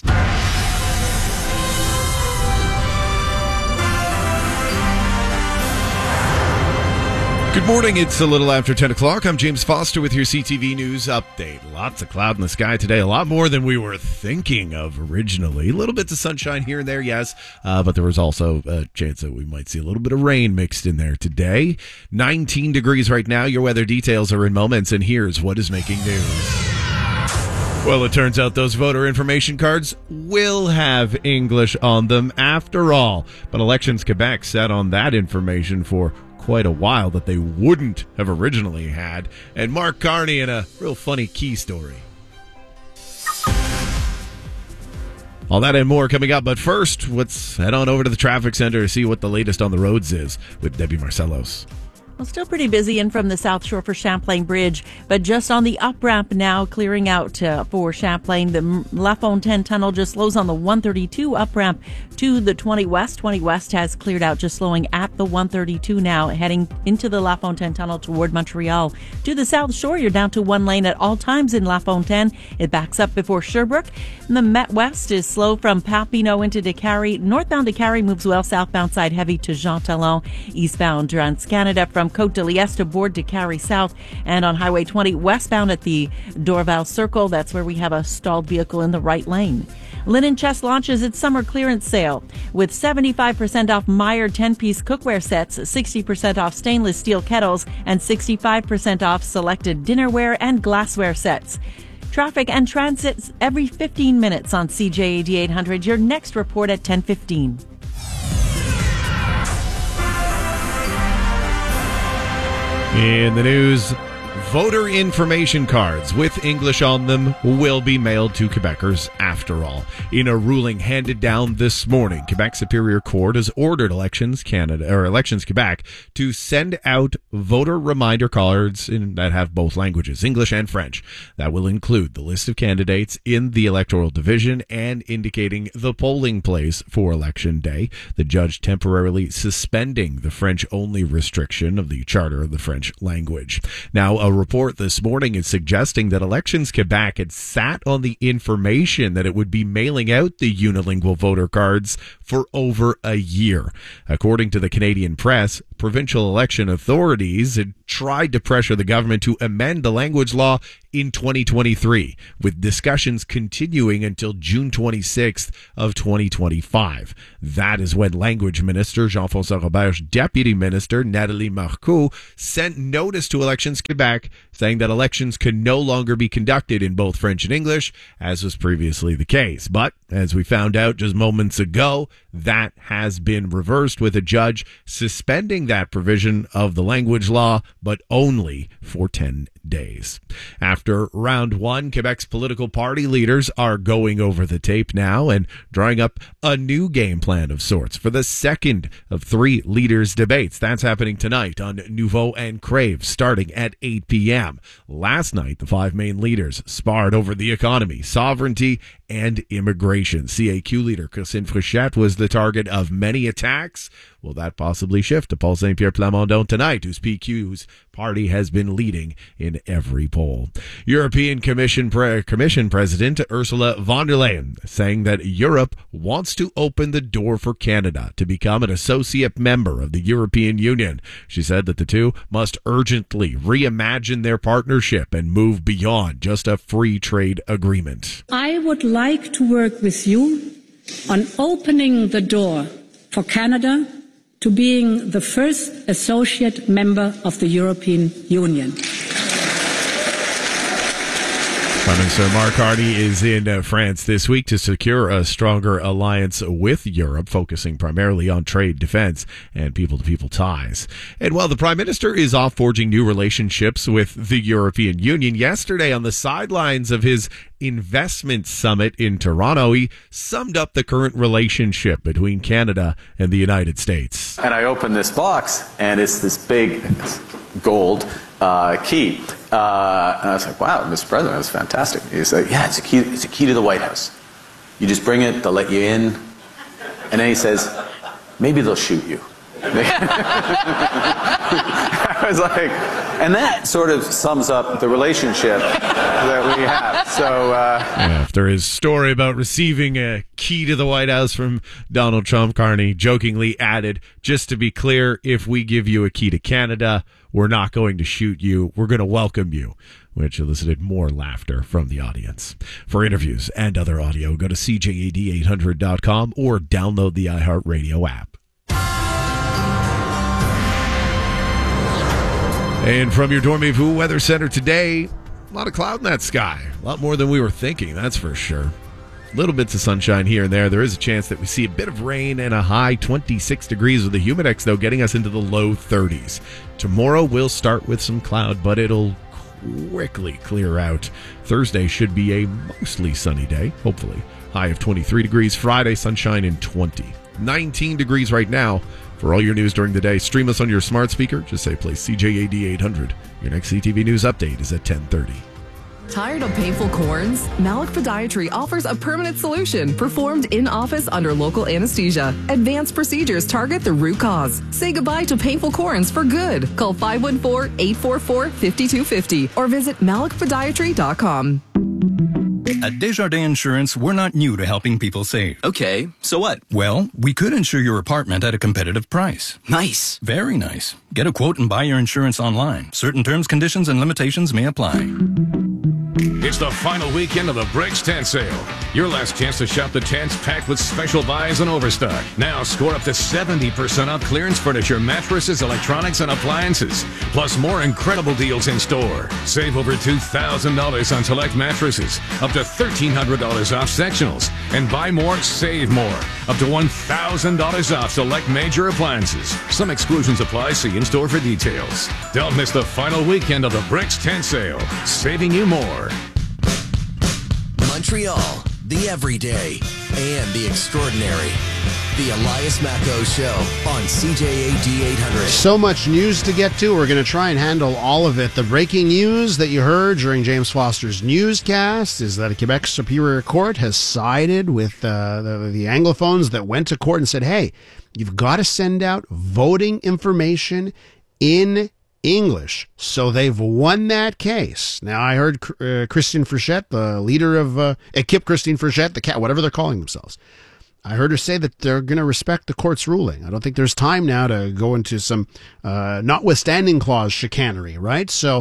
Speaker 14: Good morning. It's a little after ten o'clock. I'm James Foster with your C T V News Update. Lots of cloud in the sky today. A lot more than we were thinking of originally. A little bit of sunshine here and there, yes. Uh, but there was also a chance that we might see a little bit of rain mixed in there today. nineteen degrees right now. Your weather details are in moments. And here's what is making news. Well, it turns out those voter information cards will have English on them after all. But Elections Quebec sat on that information for quite a while that they wouldn't have originally had. And Mark Carney in a real funny key story. All that and more coming up. But first, let's head on over to the traffic center to see what the latest on the roads is with Debbie Marcellos.
Speaker 3: Well, still pretty busy in from the South Shore for Champlain Bridge, but just on the up ramp now, clearing out uh, for Champlain. The La Fontaine Tunnel just slows on the one thirty-two up ramp to the twenty West. twenty West has cleared out, just slowing at the one thirty-two now, heading into the La Fontaine Tunnel toward Montreal. To the South Shore, you're down to one lane at all times in La Fontaine. It backs up before Sherbrooke. And the Met West is slow from Papineau into Décarie. Northbound Décarie moves well, southbound side heavy to Jean Talon. Eastbound Trans-Canada from Côte de Liesse to Bourg Décarie South, and on Highway twenty westbound at the Dorval Circle. That's where we have a stalled vehicle in the right lane. Linen Chest launches its summer clearance sale with seventy-five percent off Meyer ten-piece cookware sets, sixty percent off stainless steel kettles, and sixty-five percent off selected dinnerware and glassware sets. Traffic and transit every fifteen minutes on C J A D eight hundred. Your next report at ten fifteen.
Speaker 14: In the news, Voter information cards with English on them will be mailed to Quebecers after all. In a ruling handed down this morning, Quebec Superior Court has ordered Elections Canada or Elections Quebec to send out voter reminder cards in, that have both languages, English and French. That will include the list of candidates in the electoral division and indicating the polling place for Election Day. The judge temporarily suspending the French-only restriction of the Charter of the French language. Now, a report this morning is suggesting that Elections Quebec had sat on the information that it would be mailing out the unilingual voter cards for over a year. According to the Canadian press, provincial election authorities had tried to pressure the government to amend the language law in twenty twenty-three, with discussions continuing until June twenty-sixth of twenty twenty-five. That is when Language Minister Jean-François Robert's Deputy Minister Nathalie Marcoux sent notice to Elections Quebec saying that elections could no longer be conducted in both French and English, as was previously the case. But, as we found out just moments ago, that has been reversed, with a judge suspending that provision of the language law, but only for ten days. After round one, Quebec's political party leaders are going over the tape now and drawing up a new game plan of sorts for the second of three leaders' debates. That's happening tonight on Nouveau and Crave, starting at eight p.m. Last night, the five main leaders sparred over the economy, sovereignty, and immigration. C A Q leader Christine Frichette was the target of many attacks. Will that possibly shift to Paul Saint-Pierre Plamondon tonight, whose P Q's party has been leading in every poll? European Commission Pre- Commission President Ursula von der Leyen saying that Europe wants to open the door for Canada to become an associate member of the European Union. She said that the two must urgently reimagine their partnership and move beyond just a free trade agreement.
Speaker 1: I would like to work with you on opening the door for Canada to being the first associate member of the European Union.
Speaker 14: Prime Minister Mark Carney is in uh, France this week to secure a stronger alliance with Europe, focusing primarily on trade, defense, and people-to-people ties. And while the Prime Minister is off forging new relationships with the European Union, yesterday on the sidelines of his investment summit in Toronto, he summed up the current relationship between Canada and the United States.
Speaker 4: And I opened this box, and it's this big gold uh, key. Uh, and I was like, wow, Mister President, that's fantastic. He's like, yeah, it's a key, it's a key to the White House. You just bring it, they'll let you in. And then he says, maybe they'll shoot you. I was like, and that sort of sums up the relationship that we have. So, uh,
Speaker 14: yeah, after his story about receiving a key to the White House from Donald Trump, Carney jokingly added, just to be clear, if we give you a key to Canada, we're not going to shoot you. We're going to welcome you, which elicited more laughter from the audience. For interviews and other audio, go to C J A D eight hundred dot com or download the iHeartRadio app. And from your Dormez-vous Weather Center today, a lot of cloud in that sky. A lot more than we were thinking, that's for sure. Little bits of sunshine here and there. There is a chance that we see a bit of rain and a high twenty-six degrees with the humidex, though, getting us into the low thirties. Tomorrow we'll start with some cloud, but it'll quickly clear out. Thursday should be a mostly sunny day, hopefully. High of twenty-three degrees. Friday, sunshine in twenty. nineteen degrees right now. For all your news during the day, stream us on your smart speaker. Just say play C J A D eight hundred. Your next C T V News update is at ten thirty.
Speaker 6: Tired of painful corns? Malik Podiatry offers a permanent solution performed in office under local anesthesia. Advanced procedures target the root cause. Say goodbye to painful corns for good. Call five one four, eight four four, five two five zero or visit malik podiatry dot com.
Speaker 7: At Desjardins Insurance, we're not new to helping people save.
Speaker 15: Okay, so what?
Speaker 7: Well, we could insure your apartment at a competitive price.
Speaker 15: Nice.
Speaker 7: Very nice. Get a quote and buy your insurance online. Certain terms, conditions, and limitations may apply.
Speaker 5: It's
Speaker 9: It's the final weekend of the Bricks Tent Sale. Your last chance to shop the tents packed with special buys and overstock. Now score up to seventy percent off clearance furniture, mattresses, electronics, and appliances. Plus more incredible deals in store. Save over two thousand dollars on select mattresses. Up to thirteen hundred dollars off sectionals. And buy more, save more. Up to one thousand dollars off select major appliances. Some exclusions apply. See in-store for details. Don't miss the final weekend of the Bricks Tent Sale. Saving you more.
Speaker 11: Montreal, the everyday and the extraordinary. The Elias Macco Show on C J A D eight hundred.
Speaker 2: So much news to get to. We're going to try and handle all of it. The breaking news that you heard during James Foster's newscast is that a Quebec Superior Court has sided with uh, the, the Anglophones that went to court and said, hey, you've got to send out voting information in English. So they've won that case. Now, I heard uh, Christine Frechette, the leader of uh, Equipe Christine Frechette, the cat, whatever they're calling themselves. I heard her say that they're going to respect the court's ruling. I don't think there's time now to go into some uh, notwithstanding clause chicanery, right? So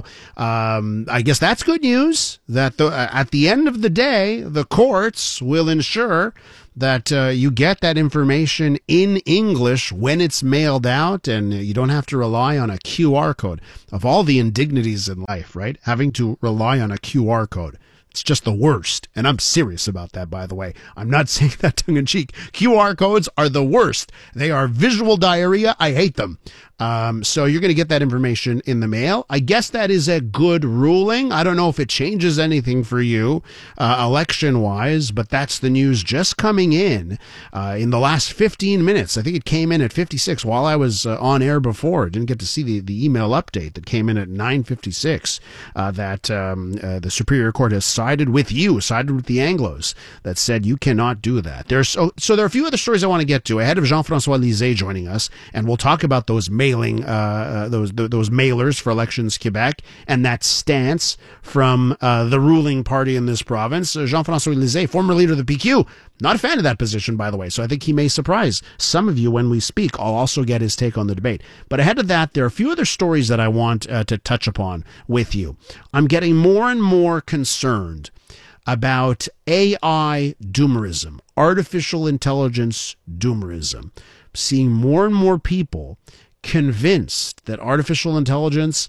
Speaker 2: um, I guess that's good news, that the, uh, at the end of the day, the courts will ensure that uh, you get that information in English when it's mailed out, and you don't have to rely on a Q R code. Of all the indignities in life, right? Having to rely on a Q R code. It's just the worst. And I'm serious about that, by the way. I'm not saying that tongue-in-cheek. Q R codes are the worst. They are visual diarrhea. I hate them. Um, so you're going to get that information in the mail. I guess that is a good ruling. I don't know if it changes anything for you uh, election-wise, but that's the news just coming in uh, in the last fifteen minutes. I think it came in at fifty-six while I was uh, on air before. Didn't get to see the, the email update that came in at nine fifty-six uh, that um, uh, the Superior Court has sided with you, sided with the Anglos, that said you cannot do that. There's so, so there are a few other stories I want to get to ahead of Jean-François Lisée joining us, and we'll talk about those mailing uh, uh, those those mailers for Elections Quebec and that stance from uh, the ruling party in this province. Uh, Jean-François Lisée, former leader of the P Q, not a fan of that position, by the way, so I think he may surprise some of you when we speak. I'll also get his take on the debate. But ahead of that, there are a few other stories that I want uh, to touch upon with you. I'm getting more and more concerned about A I doomerism, artificial intelligence doomerism. Seeing more and more people convinced that artificial intelligence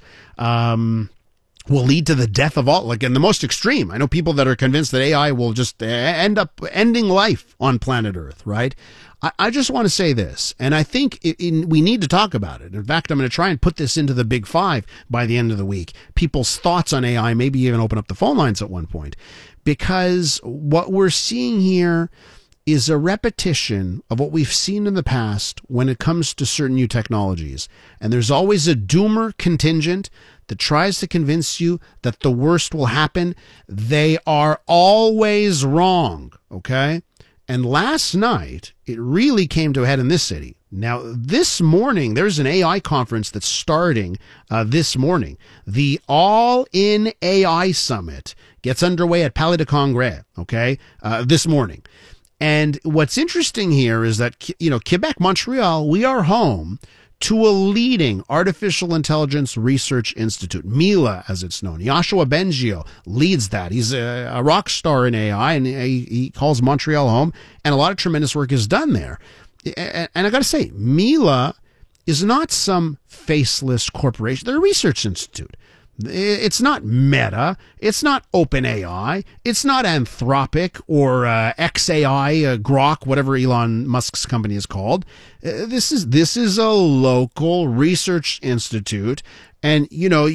Speaker 2: um, will lead to the death of all, like in the most extreme. I know people that are convinced that A I will just end up ending life on planet Earth, right? I, I just want to say this, and I think it, in, we need to talk about it. In fact, I'm going to try and put this into the Big Five by the end of the week. People's thoughts on A I, maybe even open up the phone lines at one point, because what we're seeing here is a repetition of what we've seen in the past when it comes to certain new technologies. And there's always a doomer contingent that tries to convince you that the worst will happen. They are always wrong, okay? And last night, it really came to a head in this city. Now, this morning, there's an A I conference that's starting uh, this morning. The All-In A I Summit gets underway at Palais de Congrès, okay, uh, this morning. And what's interesting here is that, you know, Quebec, Montreal, we are home to a leading artificial intelligence research institute, MILA, as it's known. Yoshua Bengio leads that. He's a, a rock star in A I, and he, he calls Montreal home, and a lot of tremendous work is done there. And, and I got to say, MILA is not some faceless corporation. They're a research institute. It's not Meta. It's not OpenAI. It's not Anthropic or uh, X A I, uh, Grok, whatever Elon Musk's company is called. Uh, this is this is a local research institute. And, you know,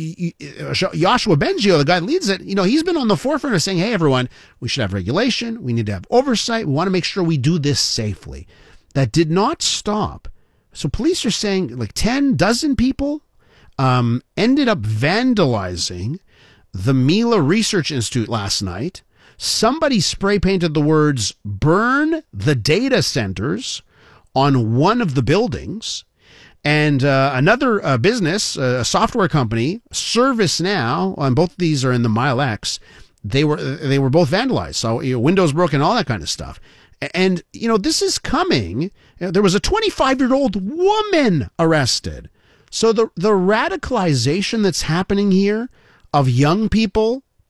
Speaker 2: Yoshua Bengio, the guy that leads it, you know, he's been on the forefront of saying, hey, everyone, we should have regulation. We need to have oversight. We want to make sure we do this safely. That did not stop. So police are saying like ten dozen people Um, ended up vandalizing the MILA Research Institute last night. Somebody spray painted the words, burn the data centers, on one of the buildings. And uh, another uh, business, uh, a software company, ServiceNow, and both of these are in the MileX, they were they were both vandalized. So, you know, windows broken, all that kind of stuff. And, you know, this is coming. There was a twenty-five-year-old woman arrested. So the the radicalization that's happening here of young people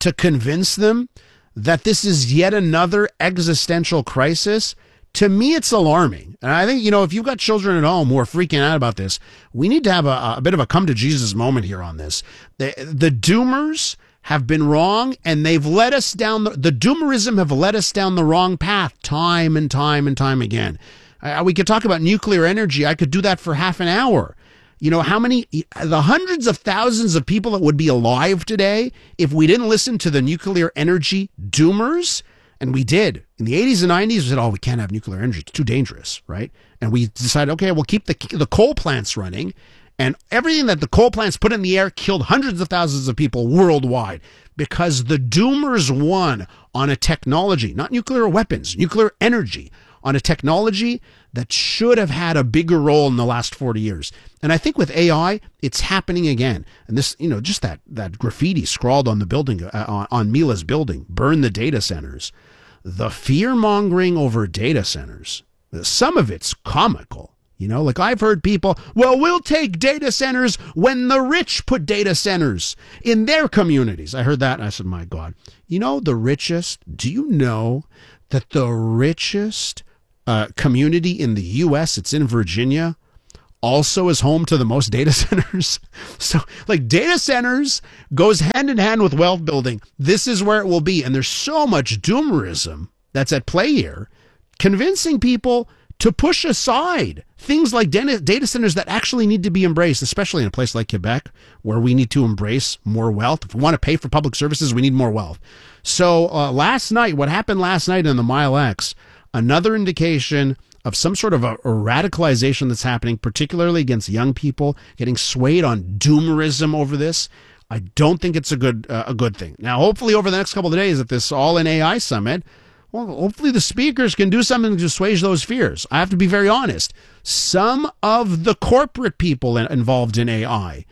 Speaker 2: to convince them that this is yet another existential crisis, to me, it's alarming. And I think, you know, if you've got children at home who are freaking out about this, we need to have a, a bit of a come to Jesus moment here on this. The, the doomers have been wrong, and they've led us down the, the doomerism have led us down the wrong path time and time and time again. Uh, we could talk about nuclear energy. I could do that for half an hour. You know, how many, the hundreds of thousands of people that would be alive today if we didn't listen to the nuclear energy doomers? And we did. In the eighties and nineties, we said, oh, we can't have nuclear energy. It's too dangerous, right? And we decided, okay, we'll keep the, the coal plants running. And everything that the coal plants put in the air killed hundreds of thousands of people worldwide because the doomers won on a technology, not nuclear weapons, nuclear energy, on a technology that should have had a bigger role in the last forty years. And I think with A I, it's happening again. And this, you know, just that, that graffiti scrawled on the building, uh, on, on Mila's building, burn the data centers. The fear mongering over data centers, some of it's comical. You know, like I've heard people, well, we'll take data centers when the rich put data centers in their communities. I heard that and I said, my God, you know, the richest, do you know that the richest uh, community in the U S, it's in Virginia, also is home to the most data centers? So like data centers goes hand in hand with wealth building. This is where it will be. And there's so much doomerism that's at play here, convincing people to push aside things like data centers that actually need to be embraced, especially in a place like Quebec, where we need to embrace more wealth. If we want to pay for public services, we need more wealth. So uh, last night, what happened last night in the Mile X, another indication of some sort of a, a radicalization that's happening, particularly against young people, getting swayed on doomerism over this. I don't think it's a good uh, a good thing. Now, hopefully over the next couple of days at this All in A I Summit, well, hopefully the speakers can do something to assuage those fears. I have to be very honest. Some of the corporate people in, involved in A I,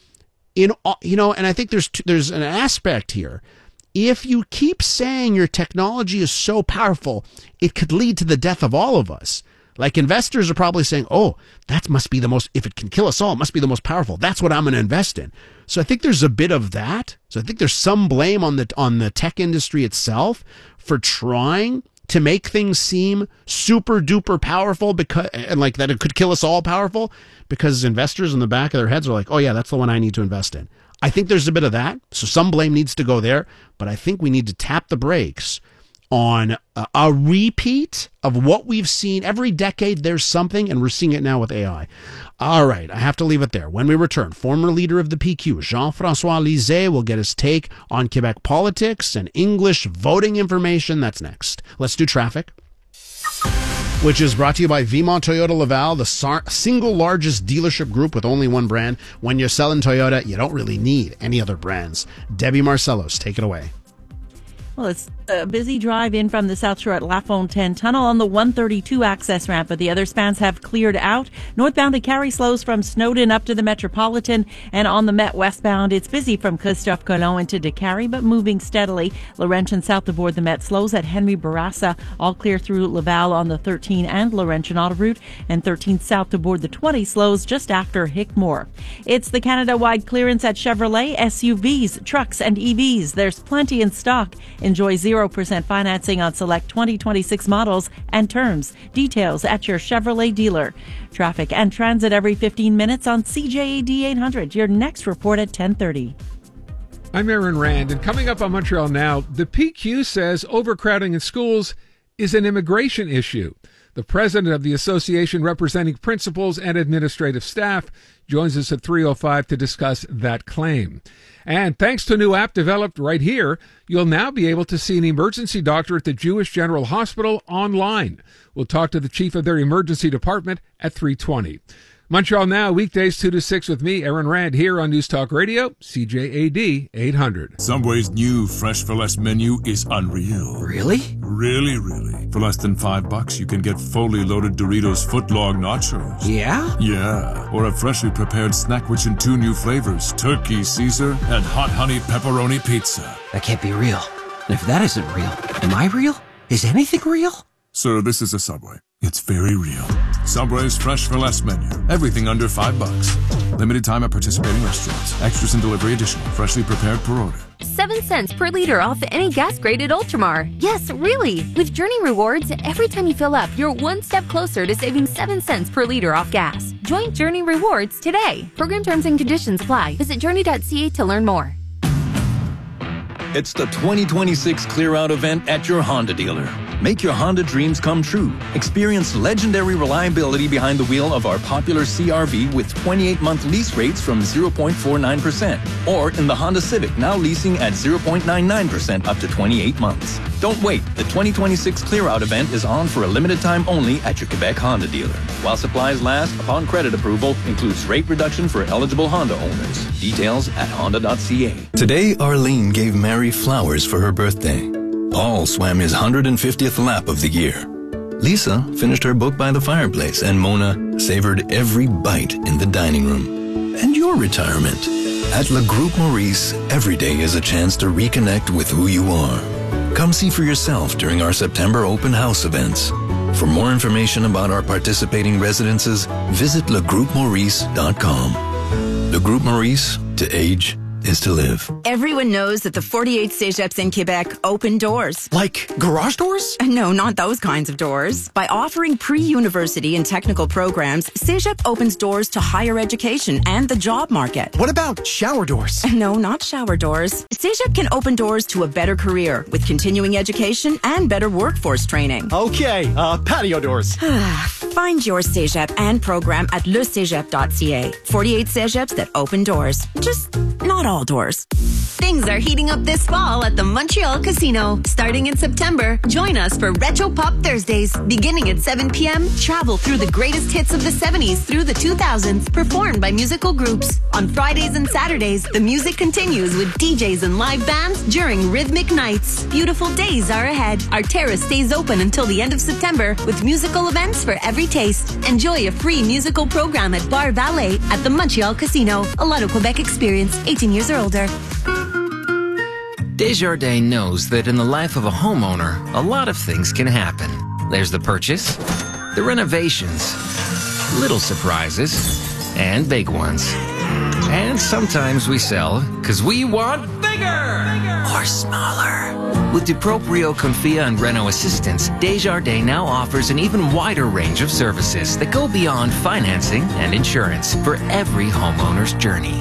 Speaker 2: in you know, and I think there's there's an aspect here. If you keep saying your technology is so powerful, it could lead to the death of all of us. Like investors are probably saying, oh, that must be the most, if it can kill us all, it must be the most powerful. That's what I'm going to invest in. So I think there's a bit of that. So I think there's some blame on the on the tech industry itself for trying to make things seem super duper powerful because, and like that it could kill us all powerful, because investors in the back of their heads are like, oh yeah, that's the one I need to invest in. I think there's a bit of that. So some blame needs to go there, but I think we need to tap the brakes on a, a repeat of what we've seen every decade. There's something, and we're seeing it now with A I. All right, I have to leave it there. When we return, former leader of the P Q, Jean-François Lisée, will get his take on Quebec politics and English voting information. That's next. Let's do traffic, which is brought to you by Vimont Toyota Laval, the sar- single largest dealership group with only one brand. When you're selling Toyota, you don't really need any other brands. Debbie Marcellos, take it away.
Speaker 3: Well, it's a busy drive in from the South Shore at Lafontaine Tunnel on the one thirty-two access ramp, but the other spans have cleared out. Northbound to Carrie slows from Snowden up to the Metropolitan, and on the Met westbound, it's busy from Christophe Colomb into DeCarry, but moving steadily. Laurentian south aboard the Met slows at Henry Bourassa, all clear through Laval on the thirteen and Laurentian autoroute, and thirteen south aboard the twenty slows just after Hickmore. It's the Canada-wide clearance at Chevrolet, S U Vs, trucks, and E Vs. There's plenty in stock. Enjoy zero percent financing on select twenty twenty-six models and terms. Details at your Chevrolet dealer. Traffic and transit every fifteen minutes on C J A D eight hundred. Your next report at ten thirty.
Speaker 15: I'm Aaron Rand, and coming up on Montreal Now, the P Q says overcrowding in schools is an immigration issue. The president of the association representing principals and administrative staff joins us at three oh five to discuss that claim. And thanks to a new app developed right here, you'll now be able to see an emergency doctor at the Jewish General Hospital online. We'll talk to the chief of their emergency department at three twenty. Montreal Now, weekdays two to six with me, Aaron Rand, here on News Talk Radio, C J A D eight hundred.
Speaker 16: Subway's new Fresh for Less menu is unreal.
Speaker 17: Really?
Speaker 16: Really, really. For less than five bucks, you can get fully loaded Doritos footlong nachos.
Speaker 17: Yeah?
Speaker 16: Yeah. Or a freshly prepared snack rich in two new flavors, Turkey Caesar and Hot Honey Pepperoni Pizza.
Speaker 17: That can't be real. And if that isn't real, am I real? Is anything real?
Speaker 16: Sir, this is a Subway. It's very real. Subway's Fresh for Less menu. Everything under five bucks. Limited time at participating restaurants. Extras and delivery additional. Freshly prepared per order.
Speaker 18: Seven cents per liter off any gas-graded Ultramar. Yes, really. With Journey Rewards, every time you fill up, you're one step closer to saving seven cents per liter off gas. Join Journey Rewards today. Program terms and conditions apply. Visit journey dot c a to learn more.
Speaker 7: It's the twenty twenty-six Clear Out event at your Honda dealer. Make your Honda dreams come true. Experience legendary reliability behind the wheel of our popular C R V with twenty-eight month lease rates from zero point four nine percent. Or in the Honda Civic, now leasing at zero point nine nine percent up to twenty-eight months. Don't wait. The twenty twenty-six Clear Out event is on for a limited time only at your Quebec Honda dealer. While supplies last, upon credit approval, includes rate reduction for eligible Honda owners. Details at honda dot c a.
Speaker 19: Today, Arlene gave Mary flowers for her birthday. Paul swam his one hundred fiftieth lap of the year. Lisa finished her book by the fireplace, and Mona savored every bite in the dining room. And your retirement. At Le Groupe Maurice, every day is a chance to reconnect with who you are. Come see for yourself during our September open house events. For more information about our participating residences, visit le groupe maurice dot com. Le Groupe Maurice, to age is to live.
Speaker 21: Everyone knows that the forty-eight cégeps in Quebec open doors.
Speaker 17: Like garage doors?
Speaker 21: No, not those kinds of doors. By offering pre-university and technical programs, Cégep opens doors to higher education and the job market.
Speaker 17: What about shower doors?
Speaker 21: No, not shower doors. Cégep can open doors to a better career with continuing education and better workforce training.
Speaker 17: Okay, uh, patio doors.
Speaker 21: Find your Cégep and program at le cégep dot c a. forty-eight cégeps that open doors. Just not all doors.
Speaker 22: Things are heating up this fall at the Montreal Casino. Starting in September, join us for Retro Pop Thursdays. Beginning at seven p.m., travel through the greatest hits of the seventies through the two thousands, performed by musical groups. On Fridays and Saturdays, the music continues with D Js and live bands during rhythmic nights. Beautiful days are ahead. Our terrace stays open until the end of September with musical events for every taste. Enjoy a free musical program at Bar Valet at the Montreal Casino. A Lotto Quebec experience, eighteen years or older.
Speaker 23: Desjardins knows that in the life of a homeowner, a lot of things can happen. There's the purchase, the renovations, little surprises, and big ones. And sometimes we sell because we want bigger, bigger or smaller. With DuProprio, Confia, and Reno Assistance, Desjardins now offers an even wider range of services that go beyond financing and insurance for every homeowner's journey.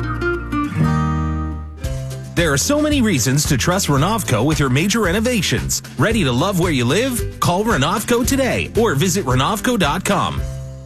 Speaker 25: There are so many reasons to trust Renovco with your major renovations. Ready to love where you live? Call Renovco today or visit renovco dot com.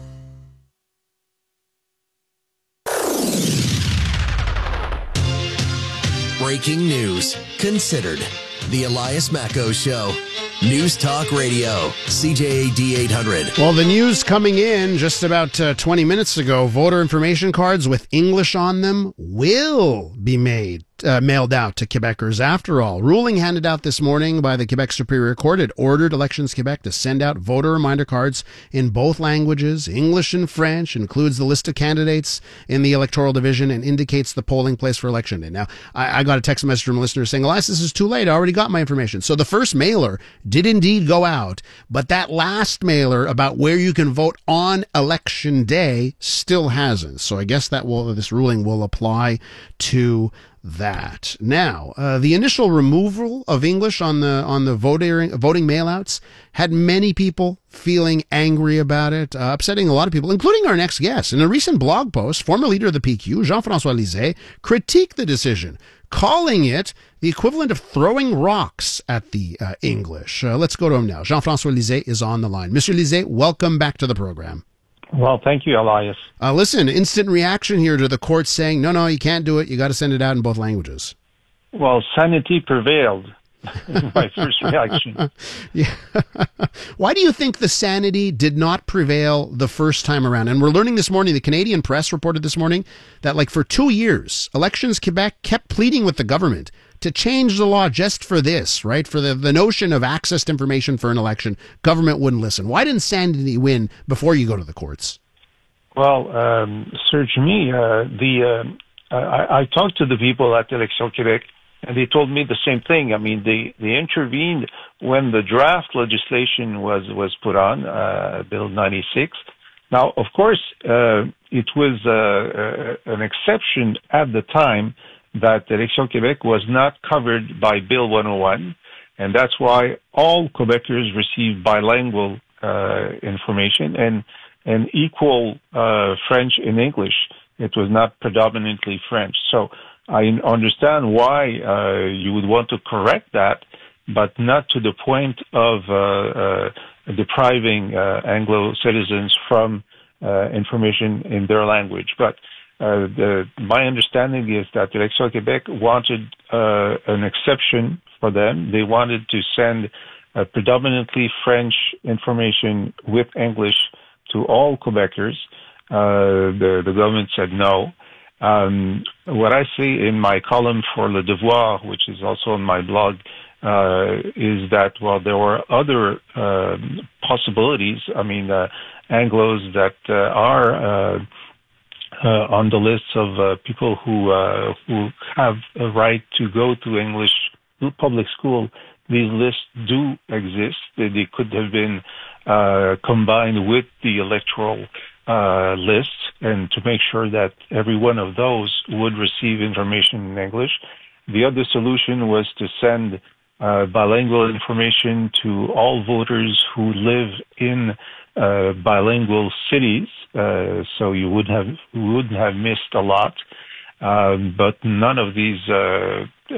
Speaker 11: Breaking news. Considered. The Elias Macco Show. News Talk Radio. C J A D eight hundred.
Speaker 2: Well, the news coming in just about uh, twenty minutes ago, voter information cards with English on them will be made. Uh, mailed out to Quebecers after all. Ruling handed out this morning by the Quebec Superior Court. It ordered Elections Quebec to send out voter reminder cards in both languages, English and French, includes the list of candidates in the electoral division, and indicates the polling place for election day. Now, I, I got a text message from a listener saying, Elias, this is too late. I already got my information. So the first mailer did indeed go out, but that last mailer about where you can vote on election day still hasn't. So I guess that will, this ruling will apply to that. Now, uh, the initial removal of English on the on the voting voting mailouts had many people feeling angry about it, uh, upsetting a lot of people, including our next guest. In a recent blog post, former leader of the P Q, Jean-François Lisée, critiqued the decision, calling it the equivalent of throwing rocks at the uh, English. Uh, let's go to him now. Jean-François Lisée is on the line. Monsieur Lisée, welcome back to the program.
Speaker 26: Well, thank you, Elias.
Speaker 2: Uh, listen, instant reaction here to the court saying, no, no, you can't do it. You got to send it out in both languages.
Speaker 26: Well, sanity prevailed. My first reaction.
Speaker 2: Yeah. Why do you think the sanity did not prevail the first time around? And we're learning this morning, the Canadian Press reported this morning that like for two years, Elections Quebec kept pleading with the government to change the law just for this, right? For the, the notion of access to information for an election. Government wouldn't listen. Why didn't sanity win before you go to the courts?
Speaker 26: Well, um, search me. Uh, the uh, I, I talked to the people at Elections Quebec, and they told me the same thing. I mean, they, they intervened when the draft legislation was, was put on, uh, Bill ninety-six, Now, of course, uh, it was uh, uh, an exception at the time that Élections Québec was not covered by Bill one oh one, and that's why all Quebecers received bilingual uh, information and, and equal uh, French and English. It was not predominantly French. So I understand why uh, you would want to correct that, but not to the point of uh, uh, depriving uh, Anglo citizens from uh, information in their language. But uh, the, my understanding is that Élections Québec wanted uh, an exception for them. They wanted to send uh, predominantly French information with English to all Quebecers. Uh, the, the government said no. Um, what I say in my column for Le Devoir, which is also on my blog, uh, is that, well, there were other uh, possibilities. I mean, uh, Anglos that uh, are uh, uh, on the list of uh, people who uh, who have a right to go to English public school. These lists do exist. They, they could have been uh, combined with the electoral uh, list, and to make sure that every one of those would receive information in English. The other solution was to send uh, bilingual information to all voters who live in uh, bilingual cities, uh, so you would have wouldn't have missed a lot. Um, but none of these uh,